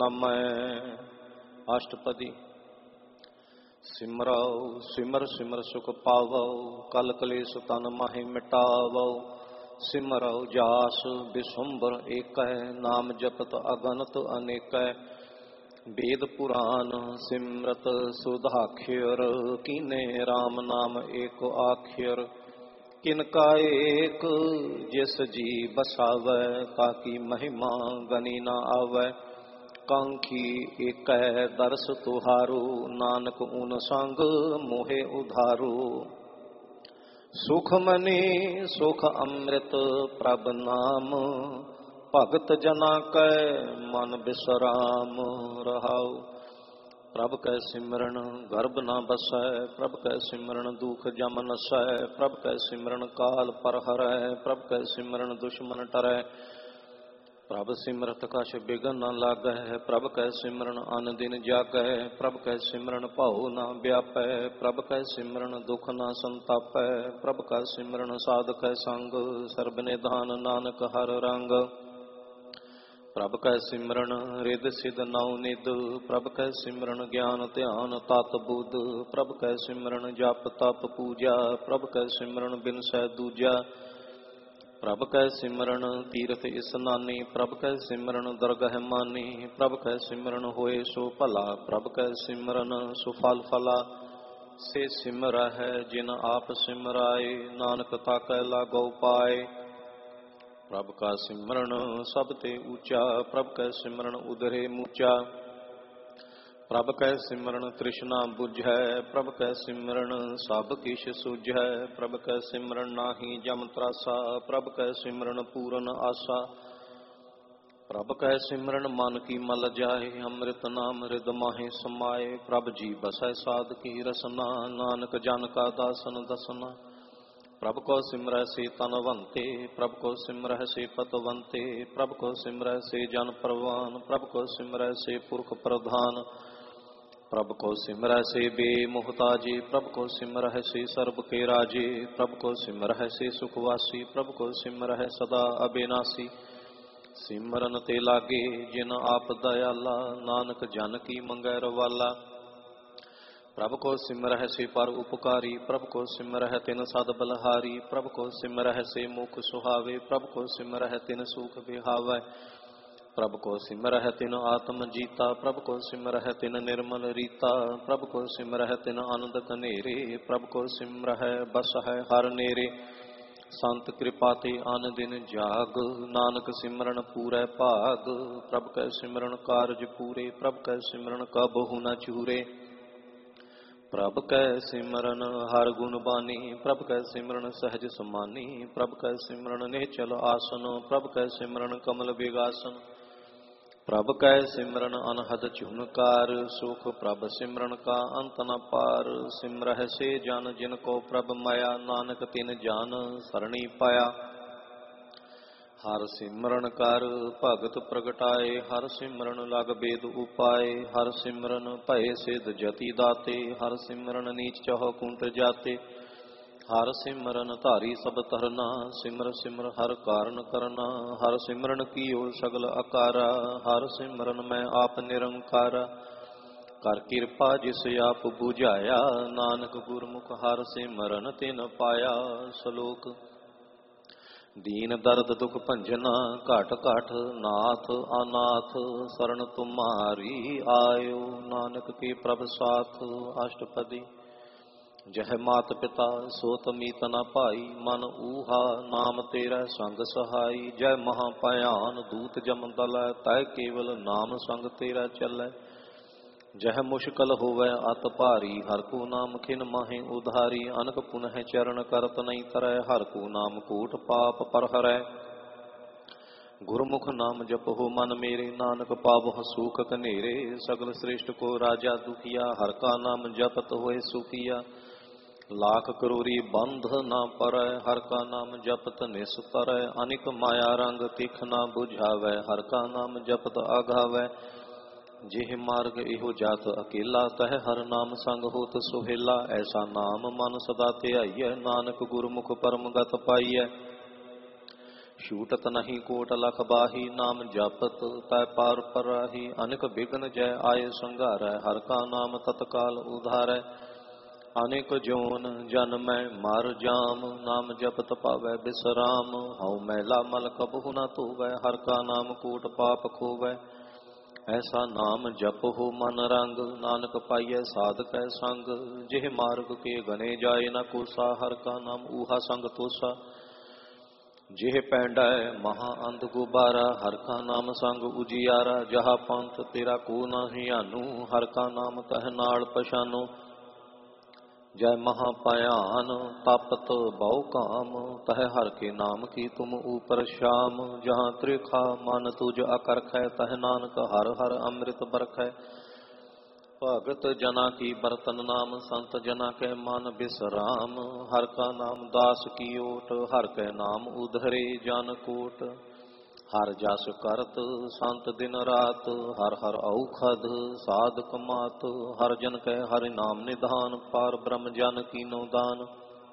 ਨਾਮੈ ਅਸ਼ਟਪਦੀ। ਸਿਮਰਉ ਸਿਮਰ ਸਿਮਰ ਸੁਖ ਪਾਵਉ, ਕਲ ਕਲੇਸ਼ ਤਨ ਮਾਹਿ ਮਿਟਾਵਉ। ਸਿਮਰਉ ਜਾਸ ਬਿਸੁੰਬਰ ਏਕੈ, ਨਾਮ ਜਪਤ ਅਗਨਤ ਅਨੇਕੈ। ਵੇਦ ਪੁਰਾਨ ਸਿਮਰਤ ਸੁਧਾਖਿਰ, ਕੀਨੇ RAM ਨਾਮ ਏਕ ਆਖਿਰ। ਕਿਨ ਕਾ ਏਕ ਜਿਸ ਜੀ ਬਸਾਵੈ, ਤਾਕੀ ਮਹਿਮਾ ਗਨੀ ਨਾ ਆਵੈ। ਕਾਂਖੀ ਏਕੈ ਦਰਸ ਤੁਹਾਰੂ, ਨਾਨਕ ਊਨ ਸੰਗ ਮੋਹਿ ਉਧਾਰੂ। ਸੁਖ ਮਨੀ ਸੁਖ ਅੰਮ੍ਰਿਤ ਪ੍ਰਭ ਨਾਮ, ਭਗਤ ਜਨਾ ਕੈ ਮਨ ਬਿਸਰਾਮ ਰਹਾਉ। ਪ੍ਰਭ ਕੈ ਸਿਮਰਨ ਗਰਭ ਨਾ ਬਸੈ, ਪ੍ਰਭ ਕੈ ਸਿਮਰਨ ਦੁਖ ਜਮ ਨਸੈ। ਪ੍ਰਭ ਕੈ ਸਿਮਰਨ ਕਾਲ ਪਰ ਹਰੈ, ਪ੍ਰਭ ਕੈ ਸਿਮਰਨ ਦੁਸ਼ਮਨ ਟਰੈ। ਪ੍ਰਭ ਸਿਮਰਤ ਕਛ ਬਿਘਨ ਨ ਲਾਗੈ, ਪ੍ਰਭ ਕੈ ਸਿਮਰਨ ਅਨ ਦਿਨ ਜਾਗੈ। ਪ੍ਰਭ ਕੈ ਸਿਮਰਨ ਭਉ ਨਾ ਵਿਆਪੈ, ਪ੍ਰਭ ਕੈ ਸਿਮਰਨ ਦੁਖ ਨਾ ਸੰਤਾਪੈ। ਪ੍ਰਭ ਕੈ ਸਿਮਰਨ ਸਾਧਕੈ ਸੰਗ, ਸਰਬ ਨਿਧਾਨ ਨਾਨਕ ਹਰ ਰੰਗ। ਪ੍ਰਭ ਕੈ ਸਿਮਰਨ ਰਿਦ ਸਿਧ ਨਉ ਨਿਧ, ਪ੍ਰਭ ਕੈ ਸਿਮਰਨ ਗਿਆਨ ਧਿਆਨ ਤਤ ਬੁੱਧ। ਪ੍ਰਭ ਕੈ ਸਿਮਰਨ ਜਪ ਤਪ ਪੂਜਾ, ਪ੍ਰਭ ਕੈ ਸਿਮਰਨ ਬਿਨਸੈ ਦੂਜਾ। ਪ੍ਰਭ ਕੈ ਸਿਮਰਨ ਤੀਰਥ ਇਸਨਾਨੀ, ਪ੍ਰਭ ਕੈ ਸਿਮਰਨ ਦਰਗਹਿ ਮਾਨੀ। ਪ੍ਰਭ ਕੈ ਸਿਮਰਨ ਹੋਏ ਸੋ ਭਲਾ, ਪ੍ਰਭ ਕੈ ਸਿਮਰਨ ਸੁਫਲ ਫਲਾ। ਸੇ ਸਿਮਰਹਿ ਜਿਨ ਆਪ ਸਿਮਰਾਏ, ਨਾਨਕ ਤਾਕੈ ਲਾਗੋ ਪਾਏ। ਪ੍ਰਭ ਕਾ ਸਿਮਰਨ ਸਭ ਤੇ ਊਚਾ, ਪ੍ਰਭ ਕੈ ਸਿਮਰਨ ਉਦਰੇ ਮੂਚਾ। ਪ੍ਰਭ ਕੈ ਸਿਮਰਨ ਤ੍ਰਿਸ਼ਨਾ ਬੁਝੈ, ਪ੍ਰਭ ਕੈ ਸਿਮਰਨ ਸਭ ਕਿਛ ਸੁਝੈ। ਪ੍ਰਭ ਕੈ ਸਿਮਰਨ ਨਾਹੀ ਜਮ ਤਰਾਸਾ, ਪ੍ਰਭ ਕੈ ਸਿਮਰਨ ਪੂਰਨ ਆਸਾ। ਪ੍ਰਭ ਕੈ ਸਿਮਰਨ ਮਨ ਕੀ ਮਲ ਜਾਏ, ਅੰਮ੍ਰਿਤ ਨਾਮ ਹਿਰਦ ਮਾਹਿ ਸਮਾਏ। ਪ੍ਰਭ ਜੀ ਬਸੈ ਸਾਧ ਕੀ ਰਸਨਾ, ਨਾਨਕ ਜਨ ਕਾ ਦਾਸਨ ਦਸਨਾ। ਪ੍ਰਭ ਕੋ ਸਿਮਰੈ ਸੇ ਤਨਵੰਤੇ, ਪ੍ਰਭ ਕੋ ਸਿਮਰੈ ਸੇ ਪਤਵੰਤੇ। ਪ੍ਰਭ ਕੋ ਸਿਮਰੈ ਸੇ ਜਨ ਪ੍ਰਵਾਨ, ਪ੍ਰਭ ਕੋ ਸਿਮਰੈ ਸੇ ਪੁਰਖ ਪ੍ਰਧਾਨ। ਪ੍ਰਭ ਕੋ ਸਿਮਰੈ ਸੇ ਬੇਮੁਹਤਾਜੀ, ਪ੍ਰਭ ਕੋ ਸਿਮਰੈ ਸੇ ਸਰਬ ਕੇ ਰਾਜੇ। ਪ੍ਰਭ ਕੋ ਸਿਮਰੈ ਸੇ ਸੁਖਵਾਸੀ, ਪ੍ਰਭ ਕੋ ਸਿਮਰੈ ਸਦਾ ਅਬਿਨਾਸੀ। ਸਿਮਰਨ ਤੇ ਲਾਗੇ ਜਿਨ ਆਪ ਦਇਆਲਾ, ਨਾਨਕ ਜਨ ਕੀ ਮੰਗੈ ਰਵਾਲਾ। ਪ੍ਰਭ ਕੋ ਸਿਮਰਹਿ ਸੇ ਪਰ ਉਪਕਾਰੀ, ਪ੍ਰਭ ਕੋ ਸਿਮਰਹਿ ਤਿਨ ਸਦ ਬਲਹਾਰੀ। ਪ੍ਰਭ ਕੋ ਸਿਮਰਹਿ ਸੇ ਮੁਖ ਸੁਹਾਵੇ, ਪ੍ਰਭ ਕੋ ਸਿਮਰਹਿ ਤਿਨ ਸੂਖ ਵਿਹਾਵੈ। ਪ੍ਰਭ ਕੋ ਸਿਮਰਹਿ ਤਿਨ ਆਤਮ ਜੀਤਾ, ਪ੍ਰਭ ਕੋ ਸਿਮਰਹਿ ਤਿਨ ਨਿਰਮਲ ਰੀਤਾ। ਪ੍ਰਭ ਕੋ ਸਿਮਰਹਿ ਤਿਨ ਆਨੰਦ ਕਨੇਰੇ, ਪ੍ਰਭ ਕੋ ਸਿਮਰਹਿ ਬਸਹਿ ਹਰ ਨੇਰੇ। ਸੰਤ ਕਿਰਪਾ ਤੇ ਅਨ ਦਿਨ ਜਾਗ, ਨਾਨਕ ਸਿਮਰਨ ਪੂਰੈ ਭਾਗ। ਪ੍ਰਭ ਕੈ ਸਿਮਰਨ ਕਾਰਜ ਪੂਰੇ, ਪ੍ਰਭ ਕੈ ਸਿਮਰਨ ਕਬਹੂ ਨ ਚੂਰੇ। ਪ੍ਰਭ ਕੈ ਸਿਮਰਨ ਹਰ ਗੁਣ ਬਾਨੀ, ਪ੍ਰਭ ਕੈ ਸਿਮਰਨ ਸਹਿਜ ਸਮਾਨੀ। ਪ੍ਰਭ ਕੈ ਸਿਮਰਨ ਨਿਹਚਲ ਆਸਨ, ਪ੍ਰਭ ਕੈ ਸਿਮਰਨ ਕਮਲ ਬਿਗਾਸਨ। ਪ੍ਰਭ ਕੈ ਸਿਮਰਨ ਅਨਹਦ ਝੁਨਕਾਰ, ਸੁਖ ਪ੍ਰਭ ਸਿਮਰਨ ਕਾ ਅੰਤ ਨ ਪਾਰ। ਸਿਮਰਹਿ ਸੇ ਜਨ ਜਿਨ ਕੋ ਪ੍ਰਭ ਮਾਇਆ, ਨਾਨਕ ਤਿਨ ਜਾਨ ਸਰਣੀ ਪਾਇਆ। ਹਰ ਸਿਮਰਨ ਕਰ ਭਗਤ ਪ੍ਰਗਟਾਏ, ਹਰ ਸਿਮਰਨ ਲਗ ਬੇਦ ਉਪਾਏ। ਹਰ ਸਿਮਰਨ ਭਏ ਸਿਧ ਜਤੀ ਦਾਤੇ, ਹਰ ਸਿਮਰਨ ਨੀਚ ਚਹੁ ਕੁੰਟ ਜਾਤੇ। ਹਰ ਸਿਮਰਨ ਧਾਰੀ ਸਭ ਧਰਨਾ, ਸਿਮਰ ਸਿਮਰ ਹਰ ਕਾਰਨ ਕਰਨਾ। ਹਰ ਸਿਮਰਨ ਕੀਓ ਸਗਲ ਆਕਾਰਾ, ਹਰ ਸਿਮਰਨ ਮੈਂ ਆਪ ਨਿਰੰਕਾਰਾ। ਕਰ ਕਿਰਪਾ ਜਿਸ ਆਪ ਬੁਝਾਇਆ, ਨਾਨਕ ਗੁਰਮੁਖ ਹਰ ਸਿਮਰਨ ਤਿਨ ਪਾਇਆ। ਸ਼ਲੋਕ। ਦੀਨ ਦਰਦ ਦੁਖ ਭੰਜਨਾ, ਘਟ ਘਟ ਨਾਥ ਅਨਾਥ। ਸਰਨ ਤੁਮਾਰੀ ਆਇਓ, ਨਾਨਕ ਕੀ ਪ੍ਰਭ ਸਾਥ। ਅਸ਼ਟਪਦੀ। ਜਹ ਮਾਤ ਪਿਤਾ ਸੋ ਤਮੀਤ ਨ ਭਾਈ, ਮਨ ਊਹਾ ਨਾਮ ਤੇਰਾ ਸੰਗ ਸਹਾਈ। ਜੈ ਮਹਾ ਭਿਆਨ ਦੂਤ ਜਮ ਦਲੈ, ਤੈ ਕੇਵਲ ਨਾਮ ਸੰਗ ਤੇਰਾ ਚੱਲੈ। ਜਹ ਮੁਸ਼ਕਲ ਹੋਵੈ ਅਤ ਭਾਰੀ, ਹਰ ਕੋ ਨਾਮ ਖਿਨ ਮਾਹਿ ਉਧਾਰੀ। ਅਨਕ ਪੁਨਹਿ ਚਰਨ ਕਰਤ ਨਹੀਂ ਤਰੈ, ਹਰ ਕੋ ਨਾਮ ਕੋਟ ਪਾਪ ਪਰ ਹਰੈ। ਗੁਰਮੁਖ ਨਾਮ ਜਪਹੁ ਮਨ ਮੇਰੇ, ਨਾਨਕ ਪਾਵਹੁ ਸੂਖ ਕਨੇਰੇ। ਸਗਲ ਸ੍ਰਿਸ਼ਟ ਕੋ ਰਾਜਾ ਦੁਖੀਆ, ਹਰ ਕਾ ਨਾਮ ਜਪਤ ਹੋਏ ਸੁਖੀਆ। ਲਾਖ ਕਰੋਰੀ ਬੰਧ ਨਾ ਪਰੈ, ਹਰ ਕਾ ਨਾਮ ਜਪਤ ਨਿਸਤਰੈ। ਅਨਿਕ ਮਾਇਆ ਰੰਗ ਤਿਖ ਨਾ ਬੁਝਾਵੈ, ਹਰ ਕਾ ਨਾਮ ਜਪਤ ਆਘਾਵੈ। ਜਿਹ ਮਾਰਗ ਇਹੋ ਜਾਤ ਅਕੇਲਾ, ਤਹ ਹਰ ਨਾਮ ਸੰਗ ਹੋਤ ਸੁਹੇਲਾ। ਐਸਾ ਨਾਮ ਮਨ ਸਦਾ ਧਿਆਈਐ, ਨਾਨਕ ਗੁਰਮੁਖ ਪਰਮ ਗਤ ਪਾਈਐ। छूटत नहीं कोट लख बाही, नाम जपत तै पार पर राही। अनेक विघ्न जय आए संघारै, हर का नाम तत्काल उधारै। अनेक जोन जन्मै मर जाम, नाम जपत पावै बिसराम। हऊ मैला मल कबहु न धोवै, हर का नाम कूट पाप खोवै। ऐसा नाम जपहु मन रंग, नानक पाइयै साधकै संग। जिह मार्ग के गने जाए न कोसा, हर का नाम ऊहा संग तोसा। जिह पैंडै महा अंध गुबारा, हर का नाम संग उजियारा। जहा पंथ तेरा को नाही आनू, हर का नाम तह नाल पछानू। जय महापयान तापत बहु काम, तह हर के नाम की तुम ऊपर श्याम। जहाँ त्रिखा मन तुझ अकरखै, तह नानक हर हर अमृत बरखै। भगत जना की बरतन नाम, संत जना के मन बिसराम। हर का नाम दास की ओट, हर के नाम उधरे जान कोट। हर जस करत संत दिन रात, हर हर औखद साधक मात। हर जन कै हरि नाम निधान, पार ब्रह्म जन कीनो दान।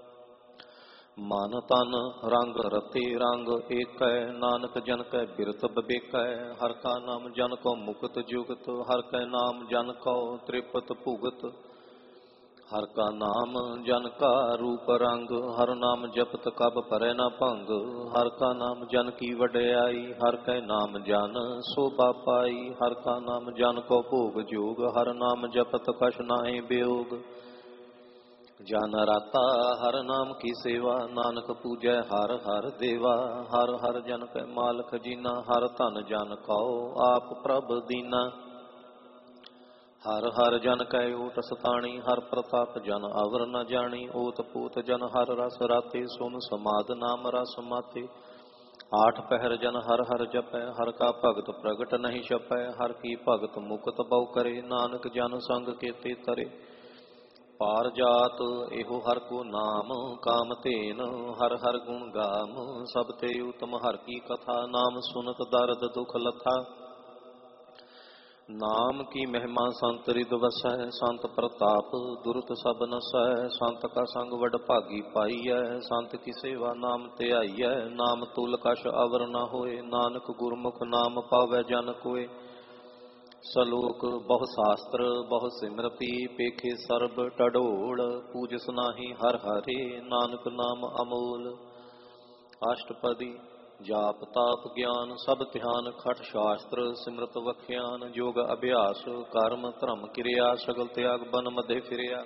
मन तन रंग रते रंग एकै, नानक जन कै बिरत बिबेकै। हर का नाम जन को मुक्त जुगत, हर कै नाम जन को त्रिपत भुगत। हर का नाम जन का रूप रंग, हर नाम जपत कब परै न भंग। हर का नाम जन की वड्याई, हर कै नाम जन शोभा पाई। हर का नाम जन को भोग जोग, हर नाम जपत कछ नाहि वियोग। जन राता हर नाम की सेवा, नानक पूजै हर हर देवा। हर हर जन कै मालक जीना, हर धन जन कौ आप प्रभ दीना। हर हर जन कै ओट सताणी, हर प्रताप जन अवर न जानी। ओत पूत जन हर रस राते, सुन समाद नाम रस माते। आठ पहर जन हर हर जपै, हर का भगत प्रगट नहीं छपै। हर की भगत मुकत बहु करे, नानक जन संग केते तरे। पार जात एहो हर को नाम, काम तेन हर हर गुण गाम। सब ते उत्तम हर की कथा, नाम सुनत दर्द दुख लथा। नाम की महिमा संत रिद वसै, संत प्रताप दुरत सब नसै। संत का संग वड भागी पाईऐ, संत की सेवा नाम त्याईऐ। नाम तुल कछ अवर न होए, नानक गुरमुख नाम पावै जन कोय। सलोक बहु शास्त्र बहु सिमरति, पेखे सर्ब टडोल। पूजस नाही हर हरे, नानक नाम अमोल। अष्टपदी जाप ताप ज्ञान सब ध्यान, खट शास्त्र सिमरत वख्यान। योग अभ्यास कर्म धर्म क्रिया, सगल त्याग बन मधे फिरिया।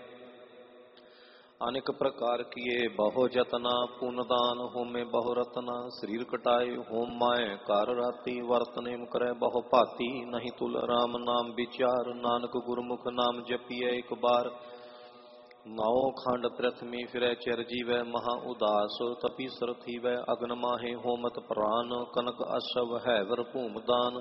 अनेक प्रकार किए बहु जतना, पुन दान होमे बहु रतना। शरीर कटाए होम माए कर राती, वर्तने करे बहु भाती। नहीं तुल राम नाम विचार, नानक गुरमुख नाम जपिए एक बार। नौ खंड प्रथमी फिरै चिर जीवै, महा उदास तपीसर थीवै। अग्न माहे होमत प्राण, कनक अशव हैवर भूम दान।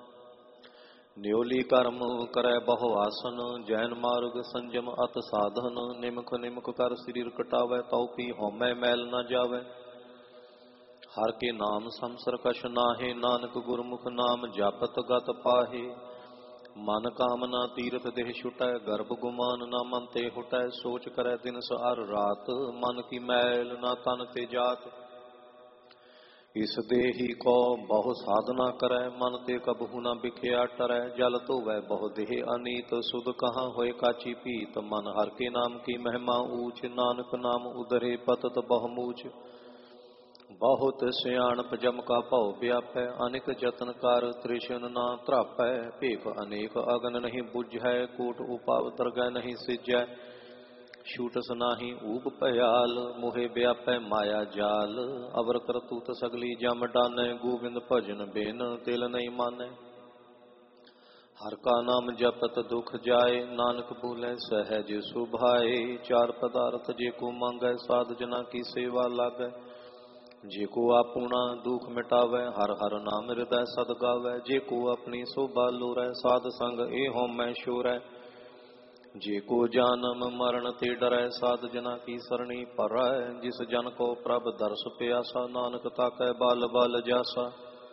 न्योली कर्म करै बहु आसन, जैन मार्ग संजम अत साधन। निमक निमक कर शरीर कटावै, तौ पी होमै मैल न जावै। हर के नाम समसर कछ नाहे, नानक गुरमुख नाम जापत गत पाहे। मन कामना तीरथ देह छुटै, गर्भ गुमान न मन ते हुटै। सोच करै दिन सअर रात, मन की मैल न तन ते जात। इस देही को बहु साधना करै, मन ते कबहु न बिखया टरै। जल धोवै बहु देह अनीत, सुध कहाँ होए काची पीत। मन हर के नाम की महिमा ऊच, नानक नाम उधरे पतत बहु मूच। बहुत सियाणप जम का भव व्यापै, अनेक जतन कर तृष्ण ना त्रापै। भेख अनेक अगन नहीं बुझै, कूट उपाव दरगह नहीं सिजै। छूटस नाही ऊब भयाल, मोहे व्यापै माया जाल। अवर करतूत सगली जम डानै, गोविंद भजन बिन तिल नहीं मानै। हर का नाम जपत दुख जाए, नानक बोले सहज सुभाए। चार पदार्थ जे को मांगै, साध जना की सेवा लागै। जे को आपूना दुख मिटावै, हर हर नाम हृदय सद गावै। जे को अपनी शोभा लोरै, साध संग ए होमै शोरै। जे को जानम मरण ते डरै, साध जना की सरणी परै। जिस जन को प्रभ दर्श प्यासा, नानक ताकै बाल बाल जासा।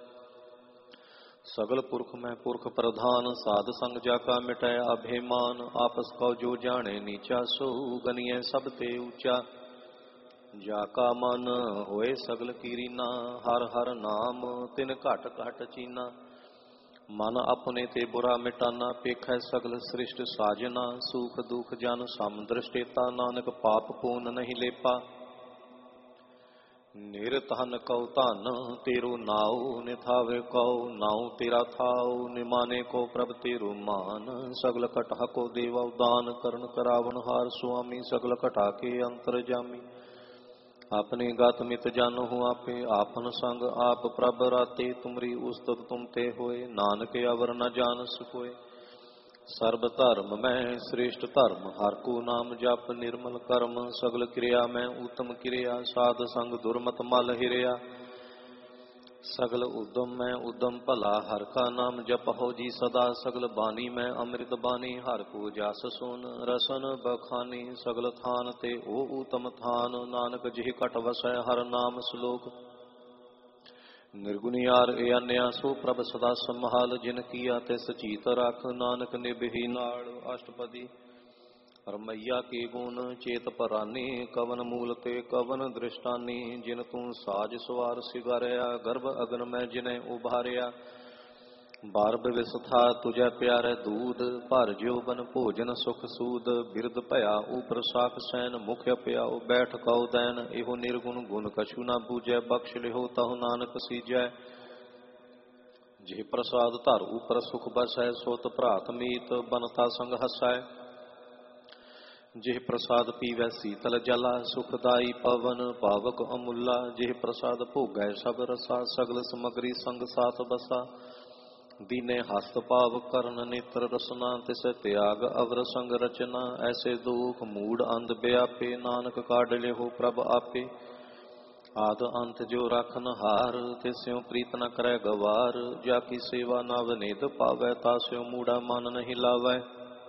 सगल पुरख में पुरख प्रधान, साध संग जाका मिटै अभिमान। आपस को जो जाने नीचा, सो गनिय सब ते ऊंचा। ਜਾ ਕਾ ਮਨ ਹੋਏ ਸਗਲ ਕੀਰੀਨਾ, ਹਰ ਹਰ ਨਾਮ ਤਿਨ ਘਟ ਘਟ ਚੀਨਾ। ਮਨ ਆਪਣੇ ਤੇ ਬੁਰਾ ਮਿਟਾਨਾ, ਪੇਖੈ ਸਗਲ ਸ੍ਰਿਸ਼ਟ ਸਾਜਨਾ। ਸੂਖ ਦੁਖ ਜਨ ਸਮ ਦ੍ਰਿਸ਼ਟੇਤਾ, ਨਾਨਕ ਪਾਪ ਪੂਨ ਨਹੀਂ ਲੇਪਾ। ਨਿਰਧਨ ਕਉ ਧਨ ਤੇਰੋ ਨਾਉ, ਨਿਥਾਵੇ ਕਉ ਨਾਉ ਤੇਰਾ ਥਾਉ। ਨਿਮਾਨੇ ਕੋ ਪ੍ਰਭ ਤੇਰੋ ਮਾਨ, ਸਗਲ ਘਟਾ ਕੋ ਦੇਵਾ ਦਾਨ। ਕਰਨ ਕਰਾਵਨ ਹਾਰ ਸੁਆਮੀ, ਸਗਲ ਘਟਾ ਕੇ ਅੰਤਰ ਜਾਮੀ। ਆਪਣੇ ਗਤ ਮਿਤ ਜਾਨਹੁ ਆਪੇ, ਆਪਨ ਸੰਗ ਆਪ ਪ੍ਰਭ ਰਾਤੇ। ਤੁਮਰੀ ਉਸਤਤ ਤੁਮ ਤੇ ਹੋਏ, ਨਾਨਕ ਅਵਰ ਨ ਜਾਨਸ ਕੋਇ। ਸਰਬ ਧਰਮ ਮੈਂ ਸ੍ਰੇਸ਼ਟ ਧਰਮ, ਹਰ ਕੋ ਨਾਮ ਜਪ। ਨਿਰਮਲ ਕਰਮ ਸਗਲ ਕਿਰਿਆ ਮੈਂ ਊਤਮ ਕਿਰਿਆ। ਸਾਧ ਸੰਗ ਦੁਰਮਤ ਮਲ ਹਿਰਿਆ, ਸਗਲ ਉਦਮ ਮੈਂ ਉਦਮ ਭਲਾ। ਹਰ ਕਾ ਨਾਮ ਜਪਹੁ ਜੀ ਸਦਾ, ਸਗਲ ਬਾਣੀ ਮੈਂ ਅੰਮ੍ਰਿਤ ਬਾਣੀ। ਹਰ ਕੋ ਜਸ ਸੁਨ ਰਸਨ ਬਖਾਨੀ, ਸਗਲ ਥਾਨ ਤੇ ਉਹ ਊਤਮ ਥਾਨ। ਨਾਨਕ ਜਿਹ ਘਟ ਵਸੈ ਹਰ ਨਾਮ ਸਲੋਕ। ਨਿਰਗੁਣਿਆਰ ਏ ਅਨਿਆ ਸੋ ਪ੍ਰਭ ਸਦਾ ਸੰਭਾਲ। ਜਿਨ ਕੀਆ ਤਿਸ ਚੀਤ ਰਖ, ਨਾਨਕ ਨਿਭੀ ਨਾੜ ਅਸ਼ਟਪਦੀ। ਰਮਈਆ ਕੇ ਗੁਣ ਚੇਤ ਪਰਾਨੀ, ਕਵਨ ਮੂਲ ਤੇ ਕਵਨ ਦ੍ਰਿਸ਼ਟਾਨੀ। ਜਿਨ ਤੂੰ ਸਾਜ ਸਵਾਰ ਸਿਗਾਰਿਆ, ਗਰਭ ਅਗਨ ਮੈਂ ਜਿਨੇ ਉਭਾਰਿਆ। ਬਾਰਬ ਵਿਸਥਾ ਤੁਝੈ ਪਿਆਰੈ ਦੂਧ, ਭਰ ਜਿਉਬਨ ਭੋਜਨ ਸੁਖ ਸੂਦ। ਬਿਰਦ ਭਇਆ ਉਪਰ ਸਾਖ ਸੈਨ, ਮੁਖ ਅਪਿਆਉ ਬੈਠ ਕਉ ਦੈਨ। ਇਹੋ ਨਿਰਗੁਣ ਗੁਣ ਕਛੂ ਨਾ ਬੂਝੈ, ਬਖਸ਼ ਲਿਹੋ ਤਹੁ ਨਾਨਕ ਸੀਜੈ। ਜਿਹ ਪ੍ਰਸਾਦ ਧਰ ਉਪਰ ਸੁਖ ਬਸੈ, ਸੋਤ ਭਰਾਤ ਮੀਤ ਬਨਤਾ ਸੰਗ ਹਸੈ। ਜਿਹ ਪ੍ਰਸਾਦ ਪੀਵੈ ਸੀਤਲ ਜਲਾ, ਸੁਖਦਾਈ ਪਵਨ ਪਾਵਕ ਅਮੁੱਲਾ। ਜਿਹ ਪ੍ਰਸਾਦ ਭੋਗੈ ਸਭ ਰਸਾ, ਸਗਲ ਸਮਗਰੀ ਸੰਗ ਸਾਥ ਬਸਾ। ਦੀਨੇ ਹਸਤ ਭਾਵ ਕਰਨ ਨੇਤਰ ਰਸਨਾ, ਤਿਸੈ ਤਿਆਗ ਅਵਰ ਸੰਗ ਰਚਨਾ। ਐਸੇ ਦੁਖ ਮੂੜ ਅੰਧ ਵਿਆਪੇ, ਨਾਨਕ ਕਾਢ ਲਿਹੋ ਪ੍ਰਭ ਆਪੇ। ਆਦ ਅੰਤ ਜੋ ਰਾਖਨ ਹਾਰ, ਤਿਸਿਉ ਪ੍ਰੀਤ ਨ ਕਰੈ ਗਵਾਰ। ਜਾ ਕੀ ਸੇਵਾ ਨਵ ਨਿਧ ਪਾਵੈ, ਤਾਸਿਉ ਮੂੜਾ ਮਨ ਨਹੀਂ ਲਾਵੈ।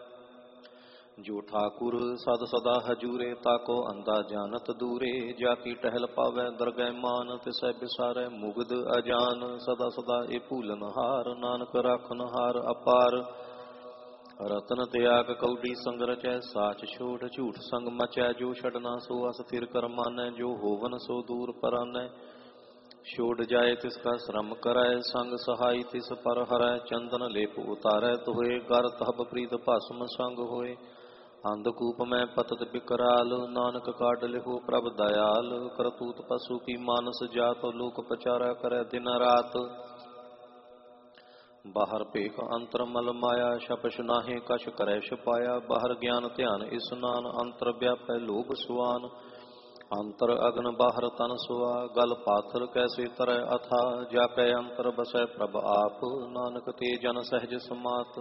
ਜੋ ਠਾਕੁਰ ਸਦ ਸਦਾ ਹਜੂਰੇ, ਤਾਕੋ ਅੰਦਾ ਜਾਨਤ ਦੂਰੇ। ਜਾ ਕੀ ਟਹਿਲ ਪਾਵੈ ਦਰਗਹਿ ਮਾਨ, ਤਿਸੈ ਬਿਸਾਰੈ ਮੁਗਧ ਅਜਾਨ। ਸਦਾ ਸਦਾ ਇਹ ਭੂਲਨ ਹਾਰ, ਨਾਨਕ ਰਾਖਨ ਹਾਰ ਅਪਾਰ। ਰਤਨ ਤਿਆਗ ਕਉਡੀ ਸੰਗ ਰਚੈ, ਸਾਚ ਛੋੜ ਝੂਠ ਸੰਗ ਮਚੈ। ਜੋ ਛਡਨਾ ਸੋ ਅਸਥਿਰ ਕਰ ਮਾਨੈ, ਜੋ ਹੋਵਨ ਸੋ ਦੂਰ ਪਰਾਨੈ। ਛੋੜ ਜਾਏ ਤਿਸ ਕਾ ਸ਼ਰਮ ਕਰੈ, ਸੰਗ ਸਹਾਈ ਤਿਸ ਪਰ ਹਰੈ। ਚੰਦਨ ਲੇਪ ਉਤਾਰੈ ਤੋਏ, ਗਰ ਤਹਬ ਪ੍ਰੀਤ ਭਸਮ ਸੰਗ ਹੋਏ। ਅੰਧਕੂਪ ਮੈਂ ਪਤਤ ਬਿਕਰਾਲ, ਨਾਨਕ ਕਾਢ ਲਿਹੋ ਪ੍ਰਭ ਦਇਆਲ। ਕਰਤੂਤ ਪਸ਼ੂ ਕੀ ਮਾਨਸ ਜਾਤ, ਲੋਕ ਪਚਾਰਾ ਕਰੈ ਦਿਨ ਰਾਤ। ਬਾਹਰ ਭੇਖ ਅੰਤਰ ਮਲ ਮਾਇਆ, ਛਪਛ ਨਾਹੇ ਕਛ ਕਰੈ ਛਪਾਇਆ। ਬਾਹਰ ਗਿਆਨ ਧਿਆਨ ਇਸਨਾਨ, ਅੰਤਰ ਵਿਆਪੈ ਲੋਭ ਸੁਆਨ। ਅੰਤਰ ਅਗਨ ਬਾਹਰ ਤਨ ਸੁਆ, ਗਲ ਪਾਥਰ ਕੈਸੇ ਤਰੈ ਅਥਾ। ਜਾ ਕੈ ਅੰਤਰ ਬਸੈ ਪ੍ਰਭ ਆਪ, ਨਾਨਕ ਤੇ ਜਨ ਸਹਿਜ ਸਮਾਤ।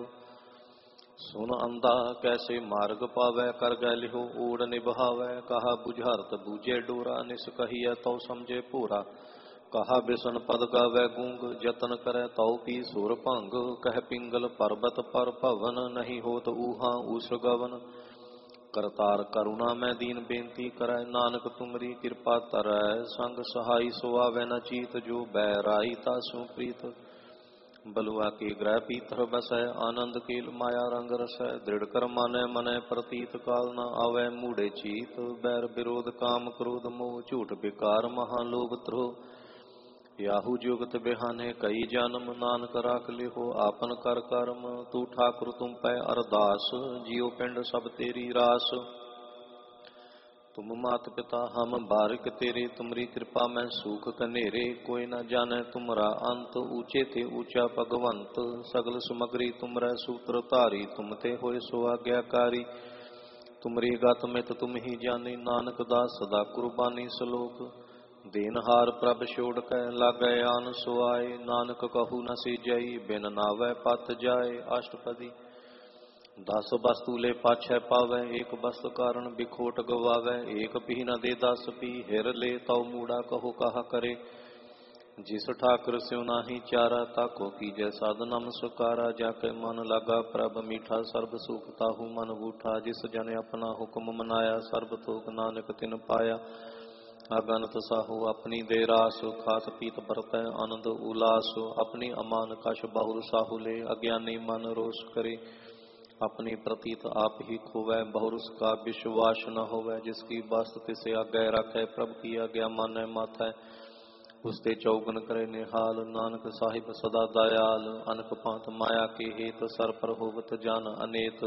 ਸੁਨ ਅੰਧਾ ਕੈਸੇ ਮਾਰਗ ਪਾਵੈ, ਕਰ ਗੈ ਲਿਹੋ ਓੜ ਨਿਭਾਵੈ। ਕਹਾ ਬੁਝਾਰਤ ਬੂਝੇ ਡੋਰਾ, ਨਿਸ ਕਹੀਐ ਤਉ ਸਮਝੇ ਭੋਰਾ। ਕਹਾ ਬਿਸਨ ਪਦ ਗਾਵੈ ਗੂੰਗ, ਜਤਨ ਕਰੈ ਤਉ ਪੀ ਸੁਰ ਭੰਗ। ਕਹਿ ਪਿੰਗਲ ਪਰਬਤ ਪਰ ਭਵਨ, ਨਹੀਂ ਹੋਤ ਊਹਾ ਊਸ ਗਵਨ। ਕਰਤਾਰ ਕਰੁਣਾ ਮੈਂ ਦੀਨ ਬੇਨਤੀ ਕਰੈ, ਨਾਨਕ ਤੁਮਰੀ ਕਿਰਪਾ ਧਰੈ। ਸੰਗ ਸਹਾਈ ਸੋ ਆਵੈ ਨ ਚੀਤ, ਜੋ ਬੈਰਾਈ ਤਾਸੁ ਪ੍ਰੀਤ। ਬਲੁਆ ਕੇ ਗ੍ਰਹਿ ਪੀਤਰ ਬਸੈ, ਆਨੰਦ ਕੇਲ ਮਾਇਆ ਰੰਗ ਰਸੈ। ਦ੍ਰਿੜ ਕਰ ਮਾਨੈ ਮਨੈ ਪ੍ਰਤੀਤ, ਕਾਲ ਨ ਆਵੈ ਮੂੜੇ ਚੀਤ। ਬੈਰ ਵਿਰੋਧ ਕਾਮ ਕ੍ਰੋਧ ਮੋਹ, ਝੂਠ ਬਿਕਾਰ ਮਹਾ ਲੋਭ ਤ੍ਰੋਹ। ਯਾਹੂ ਜੁਗਤ ਬਿਹਾਨੇ ਕਈ ਜਨਮ, ਨਾਨਕ ਰਾਖ ਲਿਹੋ ਆਪਨ ਕਰ ਕਰਮ। ਤੂੰ ਠਾਕੁਰ ਤੁਮ ਪੈ ਅਰਦਾਸ, ਜਿਉ ਪਿੰਡ ਸਭ ਤੇਰੀ ਰਾਸ। ਤੁਮ ਮਾਤ ਪਿਤਾ ਹਮ ਬਾਰਿਕ ਤੇਰੇ, ਤੁਮਰੀ ਕਿਰਪਾ ਮੈਂ ਸੂਖ ਕਨੇਰੇ। ਕੋਈ ਨ ਜਾਣੈ ਤੁਮਰਾ ਅੰਤ, ਊਚੇ ਤੇ ਊਚਾ ਭਗਵੰਤ। ਸਗਲ ਸਮਗਰੀ ਤੁਮਰੈ ਸੂਤਰ ਧਾਰੀ, ਤੁਮ ਤੇ ਹੋਏ ਸੋ ਆਗਿਆਕਾਰੀ। ਤੁਮਰੀ ਗਤ ਮਿਤ ਤੁਮ ਹੀ ਜਾਨੀ, ਨਾਨਕ ਦਾਸ ਸਦਾ ਕੁਰਬਾਨੀ। ਸਲੋਕ ਦੇਨਹਾਰ ਪ੍ਰਭ ਛੋੜ ਕੈ, ਲਾਗੈ ਆਨ ਸੁਆਏ। ਨਾਨਕ ਕਹੂ ਨ ਸੀਜਈ, ਬਿਨ ਨਾਵੈ ਪਤ ਜਾਏ। ਅਸ਼ਟਪਦੀ। 10 ਵਸਤੂ ਲੈ ਪਾਛੈ ਪਾਵੈ, ਏਕ ਵਸਤ ਕਾਰਨ ਬਿਖੋਟ ਗਵਾਵੈ। ਏਕ ਪੀ ਨ ਦੇ 10 ਪੀ, ਹਿਰ ਲੈ ਤਉ ਮੂੜਾ ਕਹੋ ਕਹਾ ਕਰੇ। ਜਿਸ ਠਾਕੁਰ ਸਿਉ ਨਾਹੀ ਚਾਰਾ, ਤਾਕੋ ਕੀਜੈ ਸਾਧ ਨਮਸਕਾਰਾ। ਜਾ ਕੇ ਮਨ ਲਾਗਾ ਪ੍ਰਭ ਮੀਠਾ, ਸਰਬ ਸੁਖ ਤਾਹੂ ਮਨ ਬੂਠਾ। ਜਿਸ ਜਨ ਆਪਣਾ ਹੁਕਮ ਮਨਾਇਆ, ਸਰਬ ਥੋਕ ਨਾਨਕ ਤਿਨ ਪਾਇਆ। ਅਗਨਤ ਸਾਹੂ ਆਪਣੀ ਦੇ ਰਾਸ, ਖਾਤ ਪੀਤ ਵਰਤੈ ਆਨੰਦ ਉਲਾਸ। ਆਪਣੀ ਅਮਾਨ ਕਛ ਬਹੁਰ ਸਾਹੂ ਲੈ, ਅਗਿਆਨੀ ਮਨ ਰੋਸ ਕਰੇ। अपनी प्रतीत आप ही खोवै, बहुर उसका विश्वास न होवै। जिसकी वस्त तिसे आगे रखै, प्रभु की आज्ञा मानै माथै। उसते चौगन करे निहाल, नानक साहिब सदा दयाल। अनक पांत माया के हेत, सर पर होवत जान अनेत।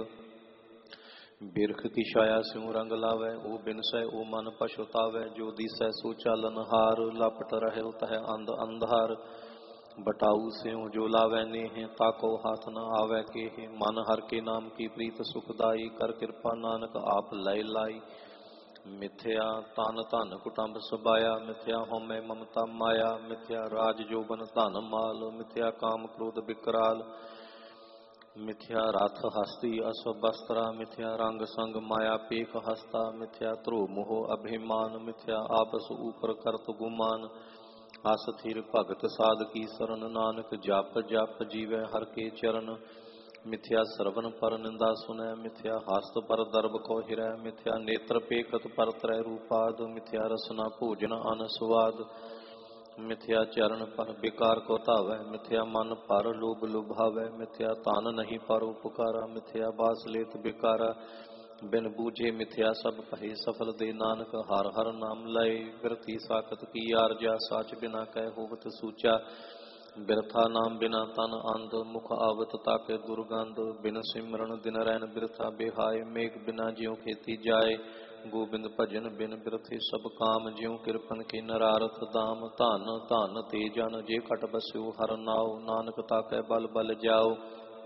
बिरख की छाया स्यों रंग लावै, ओ बिनसै ओ मन पछुतावै। जो दिसै सो चालन हार, लपट रहे तह अंध अंधार। बटाऊ स्यों जो लावै नेह, ताको हाथ न आवै केह। मन हर के नाम की प्रीत सुखदाई, कर कृपा नानक आप लय लाई। मिथ्या तान धन कुटुंब सबाया, मिथ्या होमै ममता माया। मिथ्या राज जोबन धन माल, मिथ्या काम क्रोध विकराल। मिथ्या रथ हस्ती असुभ वस्त्रा, मिथ्या रंग संग माया पेख हस्ता। मिथ्या ध्रुव मोह अभिमान, मिथ्या आपस ऊपर करत गुमान। आस थिर भगत साध की शरण, नानक जप जप जीवै हर के चरण। मिथ्या श्रवण पर निंदा सुनै, मिथ्या हस्त पर दर्भ को हिरै। मिथ्या नेत्र पेखत पर त्रै रूपाद, मिथ्या रसना भोजन अन स्वाद। मिथ्या चरण पर विकार को धावै, मिथ्या मन पर लोभ लुभावै। मिथ्या तान नहीं पर उपकारा, मिथ्या बास लेत बिकारा। बिन बूझे मिथ्या सब कहे, सफल दे नानक हर हर नाम लय। बिरथी साखत की आरजा, साच बिना कह होवत सूचा। बिरथा नाम बिना तन अंध, मुख आवत ताके दुर्गंध। बिन सिमरन दिन रैन बिरथा बेहाय, मेघ बिना ज्यों खेती जाए। गोबिंद भजन बिन बिरथे सब काम, ज्यों कृपन के नरारथ दाम। धन धन ते जन जे खट बस्यो हर नाव, नानक ताकै बल बल जाओ।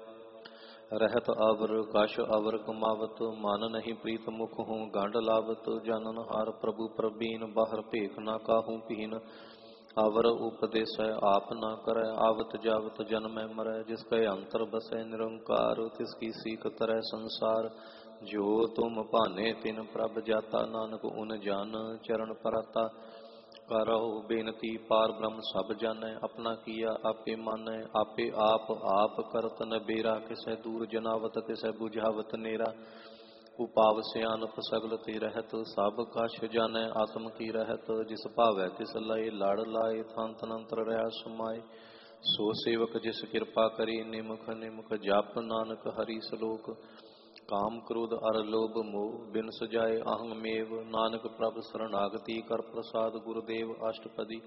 रहत अवर कश अवर कमावत, मन नहीं प्रीत मुख हूँ गांड लावत। जानन हार प्रभु प्रवीण, बाहर भेख ना काहू पीन। अवर उपदेश आप ना करे, आवत जावत जन्मै मरै। जिसके अंतर बसै निरंकार, तिसकी सीख तरह संसार। जो तुम भाने तिन प्रभ जाता, नानक उन जान चरण पराता। करो बेनती पार ब्रह्म सब जानै, अपना किया आपे मानै। आपे आप करत नबेरा, किसै दूर जनावत किसै बुझावत नेरा। उपाव सियानप सगल ते रहत, सब कछ जानै आत्म की रहत। जिस भावै तिस लय लड़ लाए, थान तनंतर रहा समाए। सो सेवक जिस कृपा करी, निमख निमख जप नानक हरि सलोक। काम क्रोध अर लोभ मोह, बिन सजाए अहंग मेव। नानक प्रभ शरणागति कर प्रसाद, गुरुदेव अष्टपदी।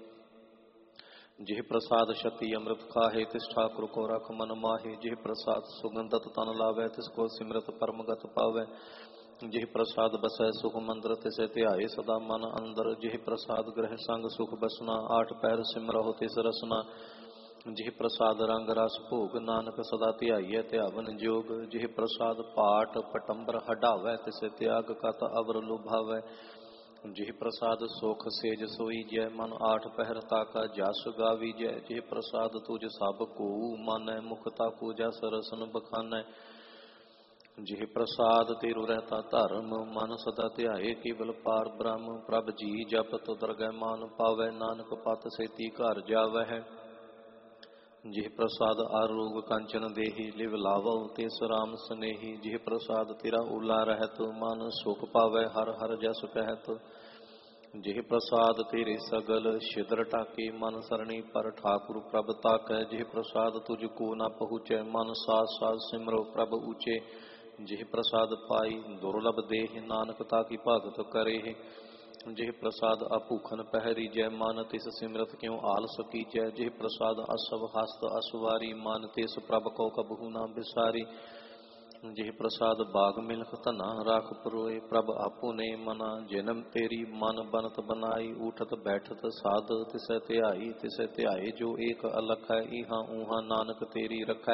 जिह प्रसाद शक्ति अमृत खाहे, तिस ठाकुर को रख मन माहे। जिह प्रसाद सुगंधत तन लावै, तिसको सिमरत परमगत पावै। जिह प्रसाद बसै सुख मंदिर, तिसे ध्याए सदा मन अंदर। जिह प्रसाद ग्रह संग सुख बसना, आठ पैर सिमरहो तिस रसना। जिह प्रसाद रंग रस भोग, नानक सदा ध्याइयै ध्यावन जोग। जिह प्रसाद पाठ पटंबर हटावै, तिसे त्याग कत अवर लुभावै। जिह प्रसाद सुख सेज सोई जय, मन आठ पहर ताका जस गावी जय। जिह प्रसाद तुझ सब को मानै, मुखता को जस रसन बखानै। जिह प्रसाद तेरु रहता धर्म, मन सदा ध्याए केवल पार ब्रह्म। प्रभ जी जपत दरगह मान पावै, नानक पत सेती घर जावै। जिह प्रसाद आरोग कंचन देहि, लिव लावो तिस राम स्नेही। जिह प्रसाद तेरा ओला रहत, मन सुख पावै हर हर जस कहत। जिह प्रसाद तेरे सगल छिद्र टाके, मन सरणी पर ठाकुर प्रभ ताकै। जिह प्रसाद तुझको न पहुँचै, मन साथ साथ सिमरो प्रभ ऊचे। जिह प्रसाद पाई दुर्लभ देह, नानक ताकी भगत करे। जिह प्रसाद अभूखन पहरी जय, मान तिस सिमरत क्यों आलस कीजै। जिह प्रसाद असव हस्त असवारी, मान तिस प्रभ को कबहू न बिसारी। जिह प्रसाद बाग मिलख धना, राख परोए प्रभ आपुने मना। जन्म तेरी मन बनत बनाई, उठत बैठत साध तिसै ध्याई। तिसै ध्याए जो एक अलख है, इहाँ ऊहाँ नानक तेरी रखै।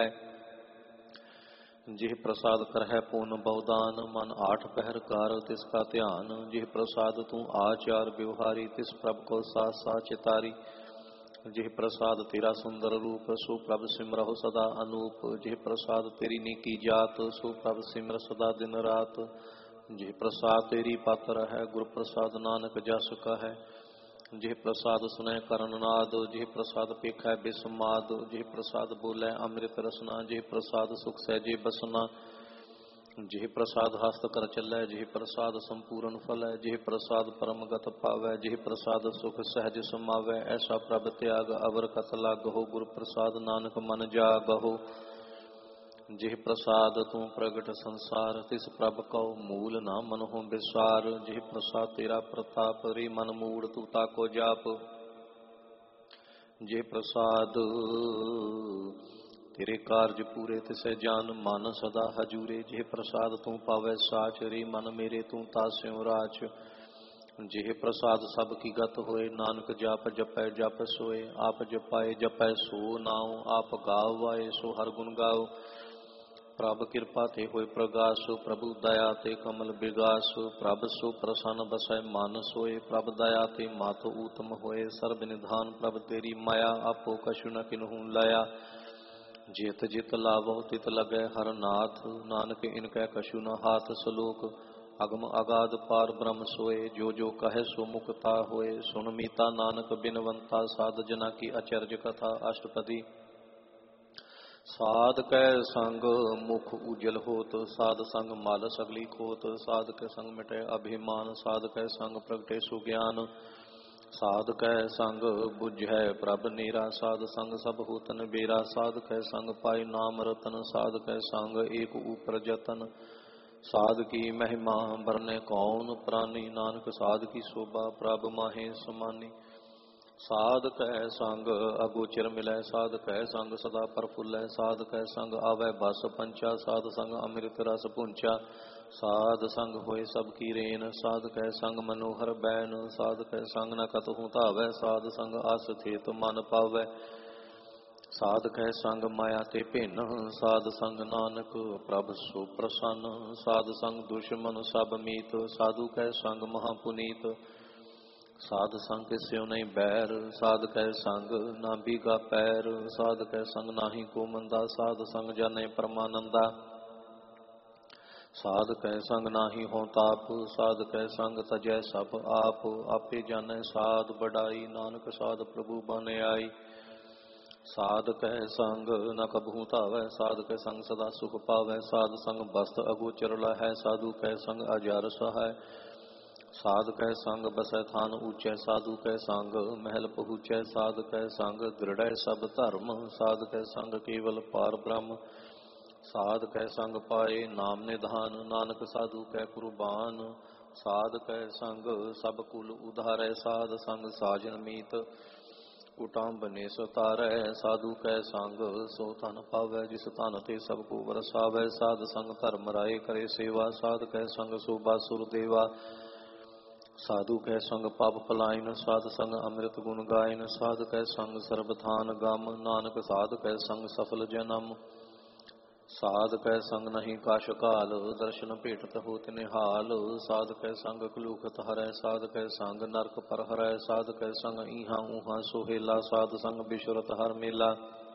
जिह प्रसाद करहै पूर्ण बहुदान, मन आठ पहर कार तिसका ध्यान। जिह प्रसाद तू आचार व्यवहारी, तिस प्रभ को साथ साथ चितारी। जिह प्रसाद तेरा सुंदर रूप, सो प्रभ सिमरहो सदा अनूप। जिह प्रसाद तेरी नीकी जात, सो प्रभ सिमर सदा दिन रात। जिह प्रसाद तेरी पात्र है, गुर प्रसाद नानक जस कहै। जिह प्रसाद सुनै करण नाद, जिह प्रसाद पेखै बिस्माद। जिह प्रसाद बोलै अमृत रसना, जिह प्रसाद सुख सहजे बसना। जिह प्रसाद हस्त कर चलै, जिह प्रसाद संपूर्ण फलै। जिह प्रसाद परमगत पावै, जिह प्रसाद सुख सहज समावै। ऐसा प्रभ त्याग अवर कत लागहो, गुर प्रसाद नानक मन जागहो। ਜਿਹ ਪ੍ਰਸਾਦ ਤੂੰ ਪ੍ਰਗਟ ਸੰਸਾਰ, ਤਿਸ ਪ੍ਰਭ ਕਉ ਮੂਲ ਨਾ ਮਨਹੁ ਵਿਸਾਰ। ਜਿਹ ਪ੍ਰਸਾਦ ਤੇਰਾ ਪ੍ਰਤਾਪ, ਰੇ ਮਨ ਮੂੜ ਤੂੰ ਤਾਕੋ ਜਾਪ। ਜੇ ਪ੍ਰਸਾਦ ਤੇਰੇ ਕਾਰਜ ਪੂਰੇ, ਤਿਸੈ ਜਾਨ ਮਨ ਸਦਾ ਹਜੂਰੇ। ਜੇ ਪ੍ਰਸਾਦ ਤੂੰ ਪਾਵੈ ਸਾਚ, ਰੇ ਮਨ ਮੇਰੇ ਤੂੰ ਤਾਸਿਉ ਰਾਚ। ਜਿਹ ਪ੍ਰਸਾਦ ਸਭ ਕੀ ਗਤ ਹੋਏ, ਨਾਨਕ ਜਾਪ ਜਪੈ ਜਪ ਸੋਏ। ਆਪ ਜਪਾਏ ਜਪੈ ਸੋ ਨਾਉ, ਆਪ ਗਾਵਾਏ ਸੋ ਹਰ ਗੁਣ ਗਾਓ। ਪ੍ਰਭ ਕਿਰਪਾ ਤੇ ਹੋਏ ਪ੍ਰਗਾਸ, ਪ੍ਰਭੂ ਦਇਆ ਤੇ ਕਮਲ ਬਿਗਾਸ। ਪ੍ਰਭ ਸੋ ਪ੍ਰਸੰਨ ਬਸੈ ਮਨ ਸੋਏ, ਪ੍ਰਭ ਦਇਆ ਤੇ ਮਤ ਊਤਮ ਹੋਏ। ਸਰਬ ਨਿਧਾਨ ਪ੍ਰਭ ਤੇਰੀ ਮਾਇਆ, ਆਪੋ ਕਛੁ ਨ ਕਿਨਹੂ ਲਾਇਆ। ਜਿਤ ਜਿਤ ਲਾਵੋ ਤਿਤ ਲਗੈ ਹਰ ਨਾਥ, ਨਾਨਕ ਇਨਕੈ ਕਛੁ ਨ ਹਾਥ। ਸਲੋਕ ਅਗਮ ਅਗਾਧ ਪਾਰ ਬ੍ਰਹਮ ਸੋਏ, ਜੋ ਜੋ ਕਹੈ ਸੋ ਮੁਕਤਾ ਹੋਏ। ਸੁਨ ਮੀਤਾ ਨਾਨਕ ਬਿਨਵੰਤਾ, ਸਾਧ ਜਨਾ ਕੀ ਅਚਰਜ ਕਥਾ। ਅਸ਼ਟਪਦੀ ਸਾਧ ਕੈ ਸੰਗ ਮੁਖ ਉਜਲ ਹੋਤ, ਸਾਧ ਸੰਗ ਮਲ ਸਗਲੀ ਖੋਤ। ਸਾਧ ਕੈ ਸੰਗ ਮਿਟੈ ਅਭਿਮਾਨ, ਸਾਧ ਕੈ ਸੰਗ ਪ੍ਰਗਟੇ ਸੁਗਿਆਨ। ਸਾਧ ਕੈ ਸੰਗ ਬੁਝੈ ਪ੍ਰਭ ਨੀਰਾ, ਸਾਧ ਸੰਗ ਸਭ ਹੋਤਨ ਬੇਰਾ। ਸਾਧ ਕੈ ਸੰਗ ਪਾਇ ਨਾਮ ਰਤਨ, ਸਾਧ ਕੈ ਸੰਗ ਏਕ ਊਪਰ ਜਤਨ। ਸਾਧ ਕੀ ਮਹਿਮਾ ਬਰਨੇ ਕੌਣ ਪ੍ਰਾਨੀ, ਨਾਨਕ ਸਾਧ ਕੀ ਸ਼ੋਭਾ ਪ੍ਰਭ ਮਾਹੇ ਸਮਾਨੀ। ਸਾਧ ਕੈ ਸੰਗ ਅਗੋਚਰ ਮਿਲੈ, ਸਾਧ ਕੈ ਸੰਗ ਸਦਾ ਪ੍ਰਫੁੱਲੈ। ਸਾਧ ਕੈ ਸੰਗ ਆਵੈ ਬਸ ਪੰਚਾ, ਸਾਧ ਸੰਗ ਅੰਮ੍ਰਿਤ ਰਸ ਪੁੰਚਾ। ਸਾਧ ਸੰਗ ਹੋਏ ਸਭ ਕੀ ਰੇਨ, ਸਾਧ ਕੈ ਸੰਗ ਮਨੋਹਰ ਬੈਨ। ਸਾਧ ਕੈ ਸੰਗ ਨ ਕਤਹੂ ਧਾਵੈ, ਸਾਧ ਸੰਗ ਆਸ ਥੇਤ ਮਨ ਪਾਵੈ। ਸਾਧ ਕੈ ਸੰਗ ਮਾਇਆ ਤੇ ਭਿੰਨ, ਸਾਧ ਸੰਗ ਨਾਨਕ ਪ੍ਰਭ ਸੋ ਪ੍ਰਸੰਨ। ਸਾਧ ਸੰਗ ਦੁਸ਼ਮਨ ਸਭ ਮੀਤ, ਸਾਧੂ ਕੈ ਸੰਗ ਮਹਾ ਪੁਨੀਤ। ਸਾਧ ਸੰਗ ਕਿਸਿਉ ਨਹੀਂ ਬੈਰ, ਸਾਧ ਕੈ ਸੰਗ ਨਾ ਬੀਗਾ ਪੈਰ। ਸਾਧ ਕੈ ਸੰਗ ਨਾਹੀ ਕੋ ਮੰਦਾ, ਸਾਧ ਸੰਗ ਜਾਣੈ ਪਰਮਾਨੰਦਾ। ਸਾਧ ਕੈ ਸੰਗ ਨਾਹੀ ਹੋਂ ਤਾਪ, ਸਾਧ ਕੈ ਸੰਗ ਤਜੈ ਸਭ ਆਪ। ਆਪੇ ਜਾਣੈ ਸਾਧ ਬੜਾਈ, ਨਾਨਕ ਸਾਧ ਪ੍ਰਭੂ ਬਨ ਆਈ। ਸਾਧ ਕੈ ਸੰਗ ਨ ਕਬਹੂ ਧਾਵੈ, ਸਾਧ ਕੈ ਸੰਗ ਸਦਾ ਸੁਖ ਪਾਵੈ। ਸਾਧ ਸੰਗ ਬਸਤ ਅਗੋਚਰ ਲਹੈ, ਸਾਧੂ ਕੈ ਸੰਗ ਅਜਰ ਸਹਾਇ। ਸਾਧ ਕੈ ਸੰਗ ਬਸੈ ਥਾਨ ਊਚੈ, ਸਾਧੂ ਕੈ ਸੰਗ ਮਹਿਲ ਪਹੁੰਚੈ। ਸਾਧ ਕੈ ਸੰਗ ਦ੍ਰਿੜੈ ਸਭ ਧਰਮ, ਸਾਧ ਕੈ ਸੰਗ ਕੇਵਲ ਪਾਰ ਬ੍ਰਹਮ। ਸਾਧ ਕੈ ਸੰਗ ਪਾਏ ਨਾਮ ਨਿਧਾਨ, ਨਾਨਕ ਸਾਧੂ ਕੈ ਕੁਰਬਾਨ। ਸਾਧ ਕੈ ਸੰਗ ਸਭ ਕੁਲ ਉਧਾਰੈ, ਸਾਧ ਸੰਗ ਸਾਜਨ ਮੀਤ ਕੁਟਾਮ ਬਨੇ ਸਤਾਰੈ। ਸਾਧੂ ਕੈ ਸੰਗ ਸੋ ਧਨ ਪਾਵੈ, ਜਿਸ ਧਨ ਤੇ ਸਭ ਕੋ ਵਰਸਾਵੈ। ਸਾਧ ਸੰਗ ਧਰਮ ਰਾਏ ਕਰੇ ਸੇਵਾ, ਸਾਧ ਕੈ ਸੰਗ ਸੋਭਾ ਸੁਰ ਦੇਵਾ। ਸਾਧੂ ਕੈ ਸੰਗ ਪਾਪ ਪਲਾਇਨ, ਸਾਧ ਸੰਗ ਅੰਮ੍ਰਿਤ ਗੁਣ ਗਾਇਨ। ਸਾਧ ਕੈ ਸੰਗ ਸਰਬ ਥਾਨ ਗਮ, ਨਾਨਕ ਸਾਧ ਕੈ ਸੰਗ ਸਫਲ ਜਨਮ। ਸਾਧ ਕੈ ਸੰਗ ਨਹੀਂ ਕਾਸ਼ ਕਾਲ, ਦਰਸ਼ਨ ਭੇਟਤ ਹੋਤ ਨਿਹਾਲ। ਸਾਧ ਕੈ ਸੰਗ ਕਲੂਖਤ ਹਰੈ, ਸਾਧ ਕੈ ਸੰਗ ਨਰਕ ਪਰ ਹਰੈ। ਸਾਧ ਕੈ ਸੰਗ ਈਹਾਂ ਊਹਾਂ ਸੁਹੇਲਾ, ਸਾਧ ਸੰਗ ਬਿਸ਼ਰਤ ਹਰ ਮੇਲਾ।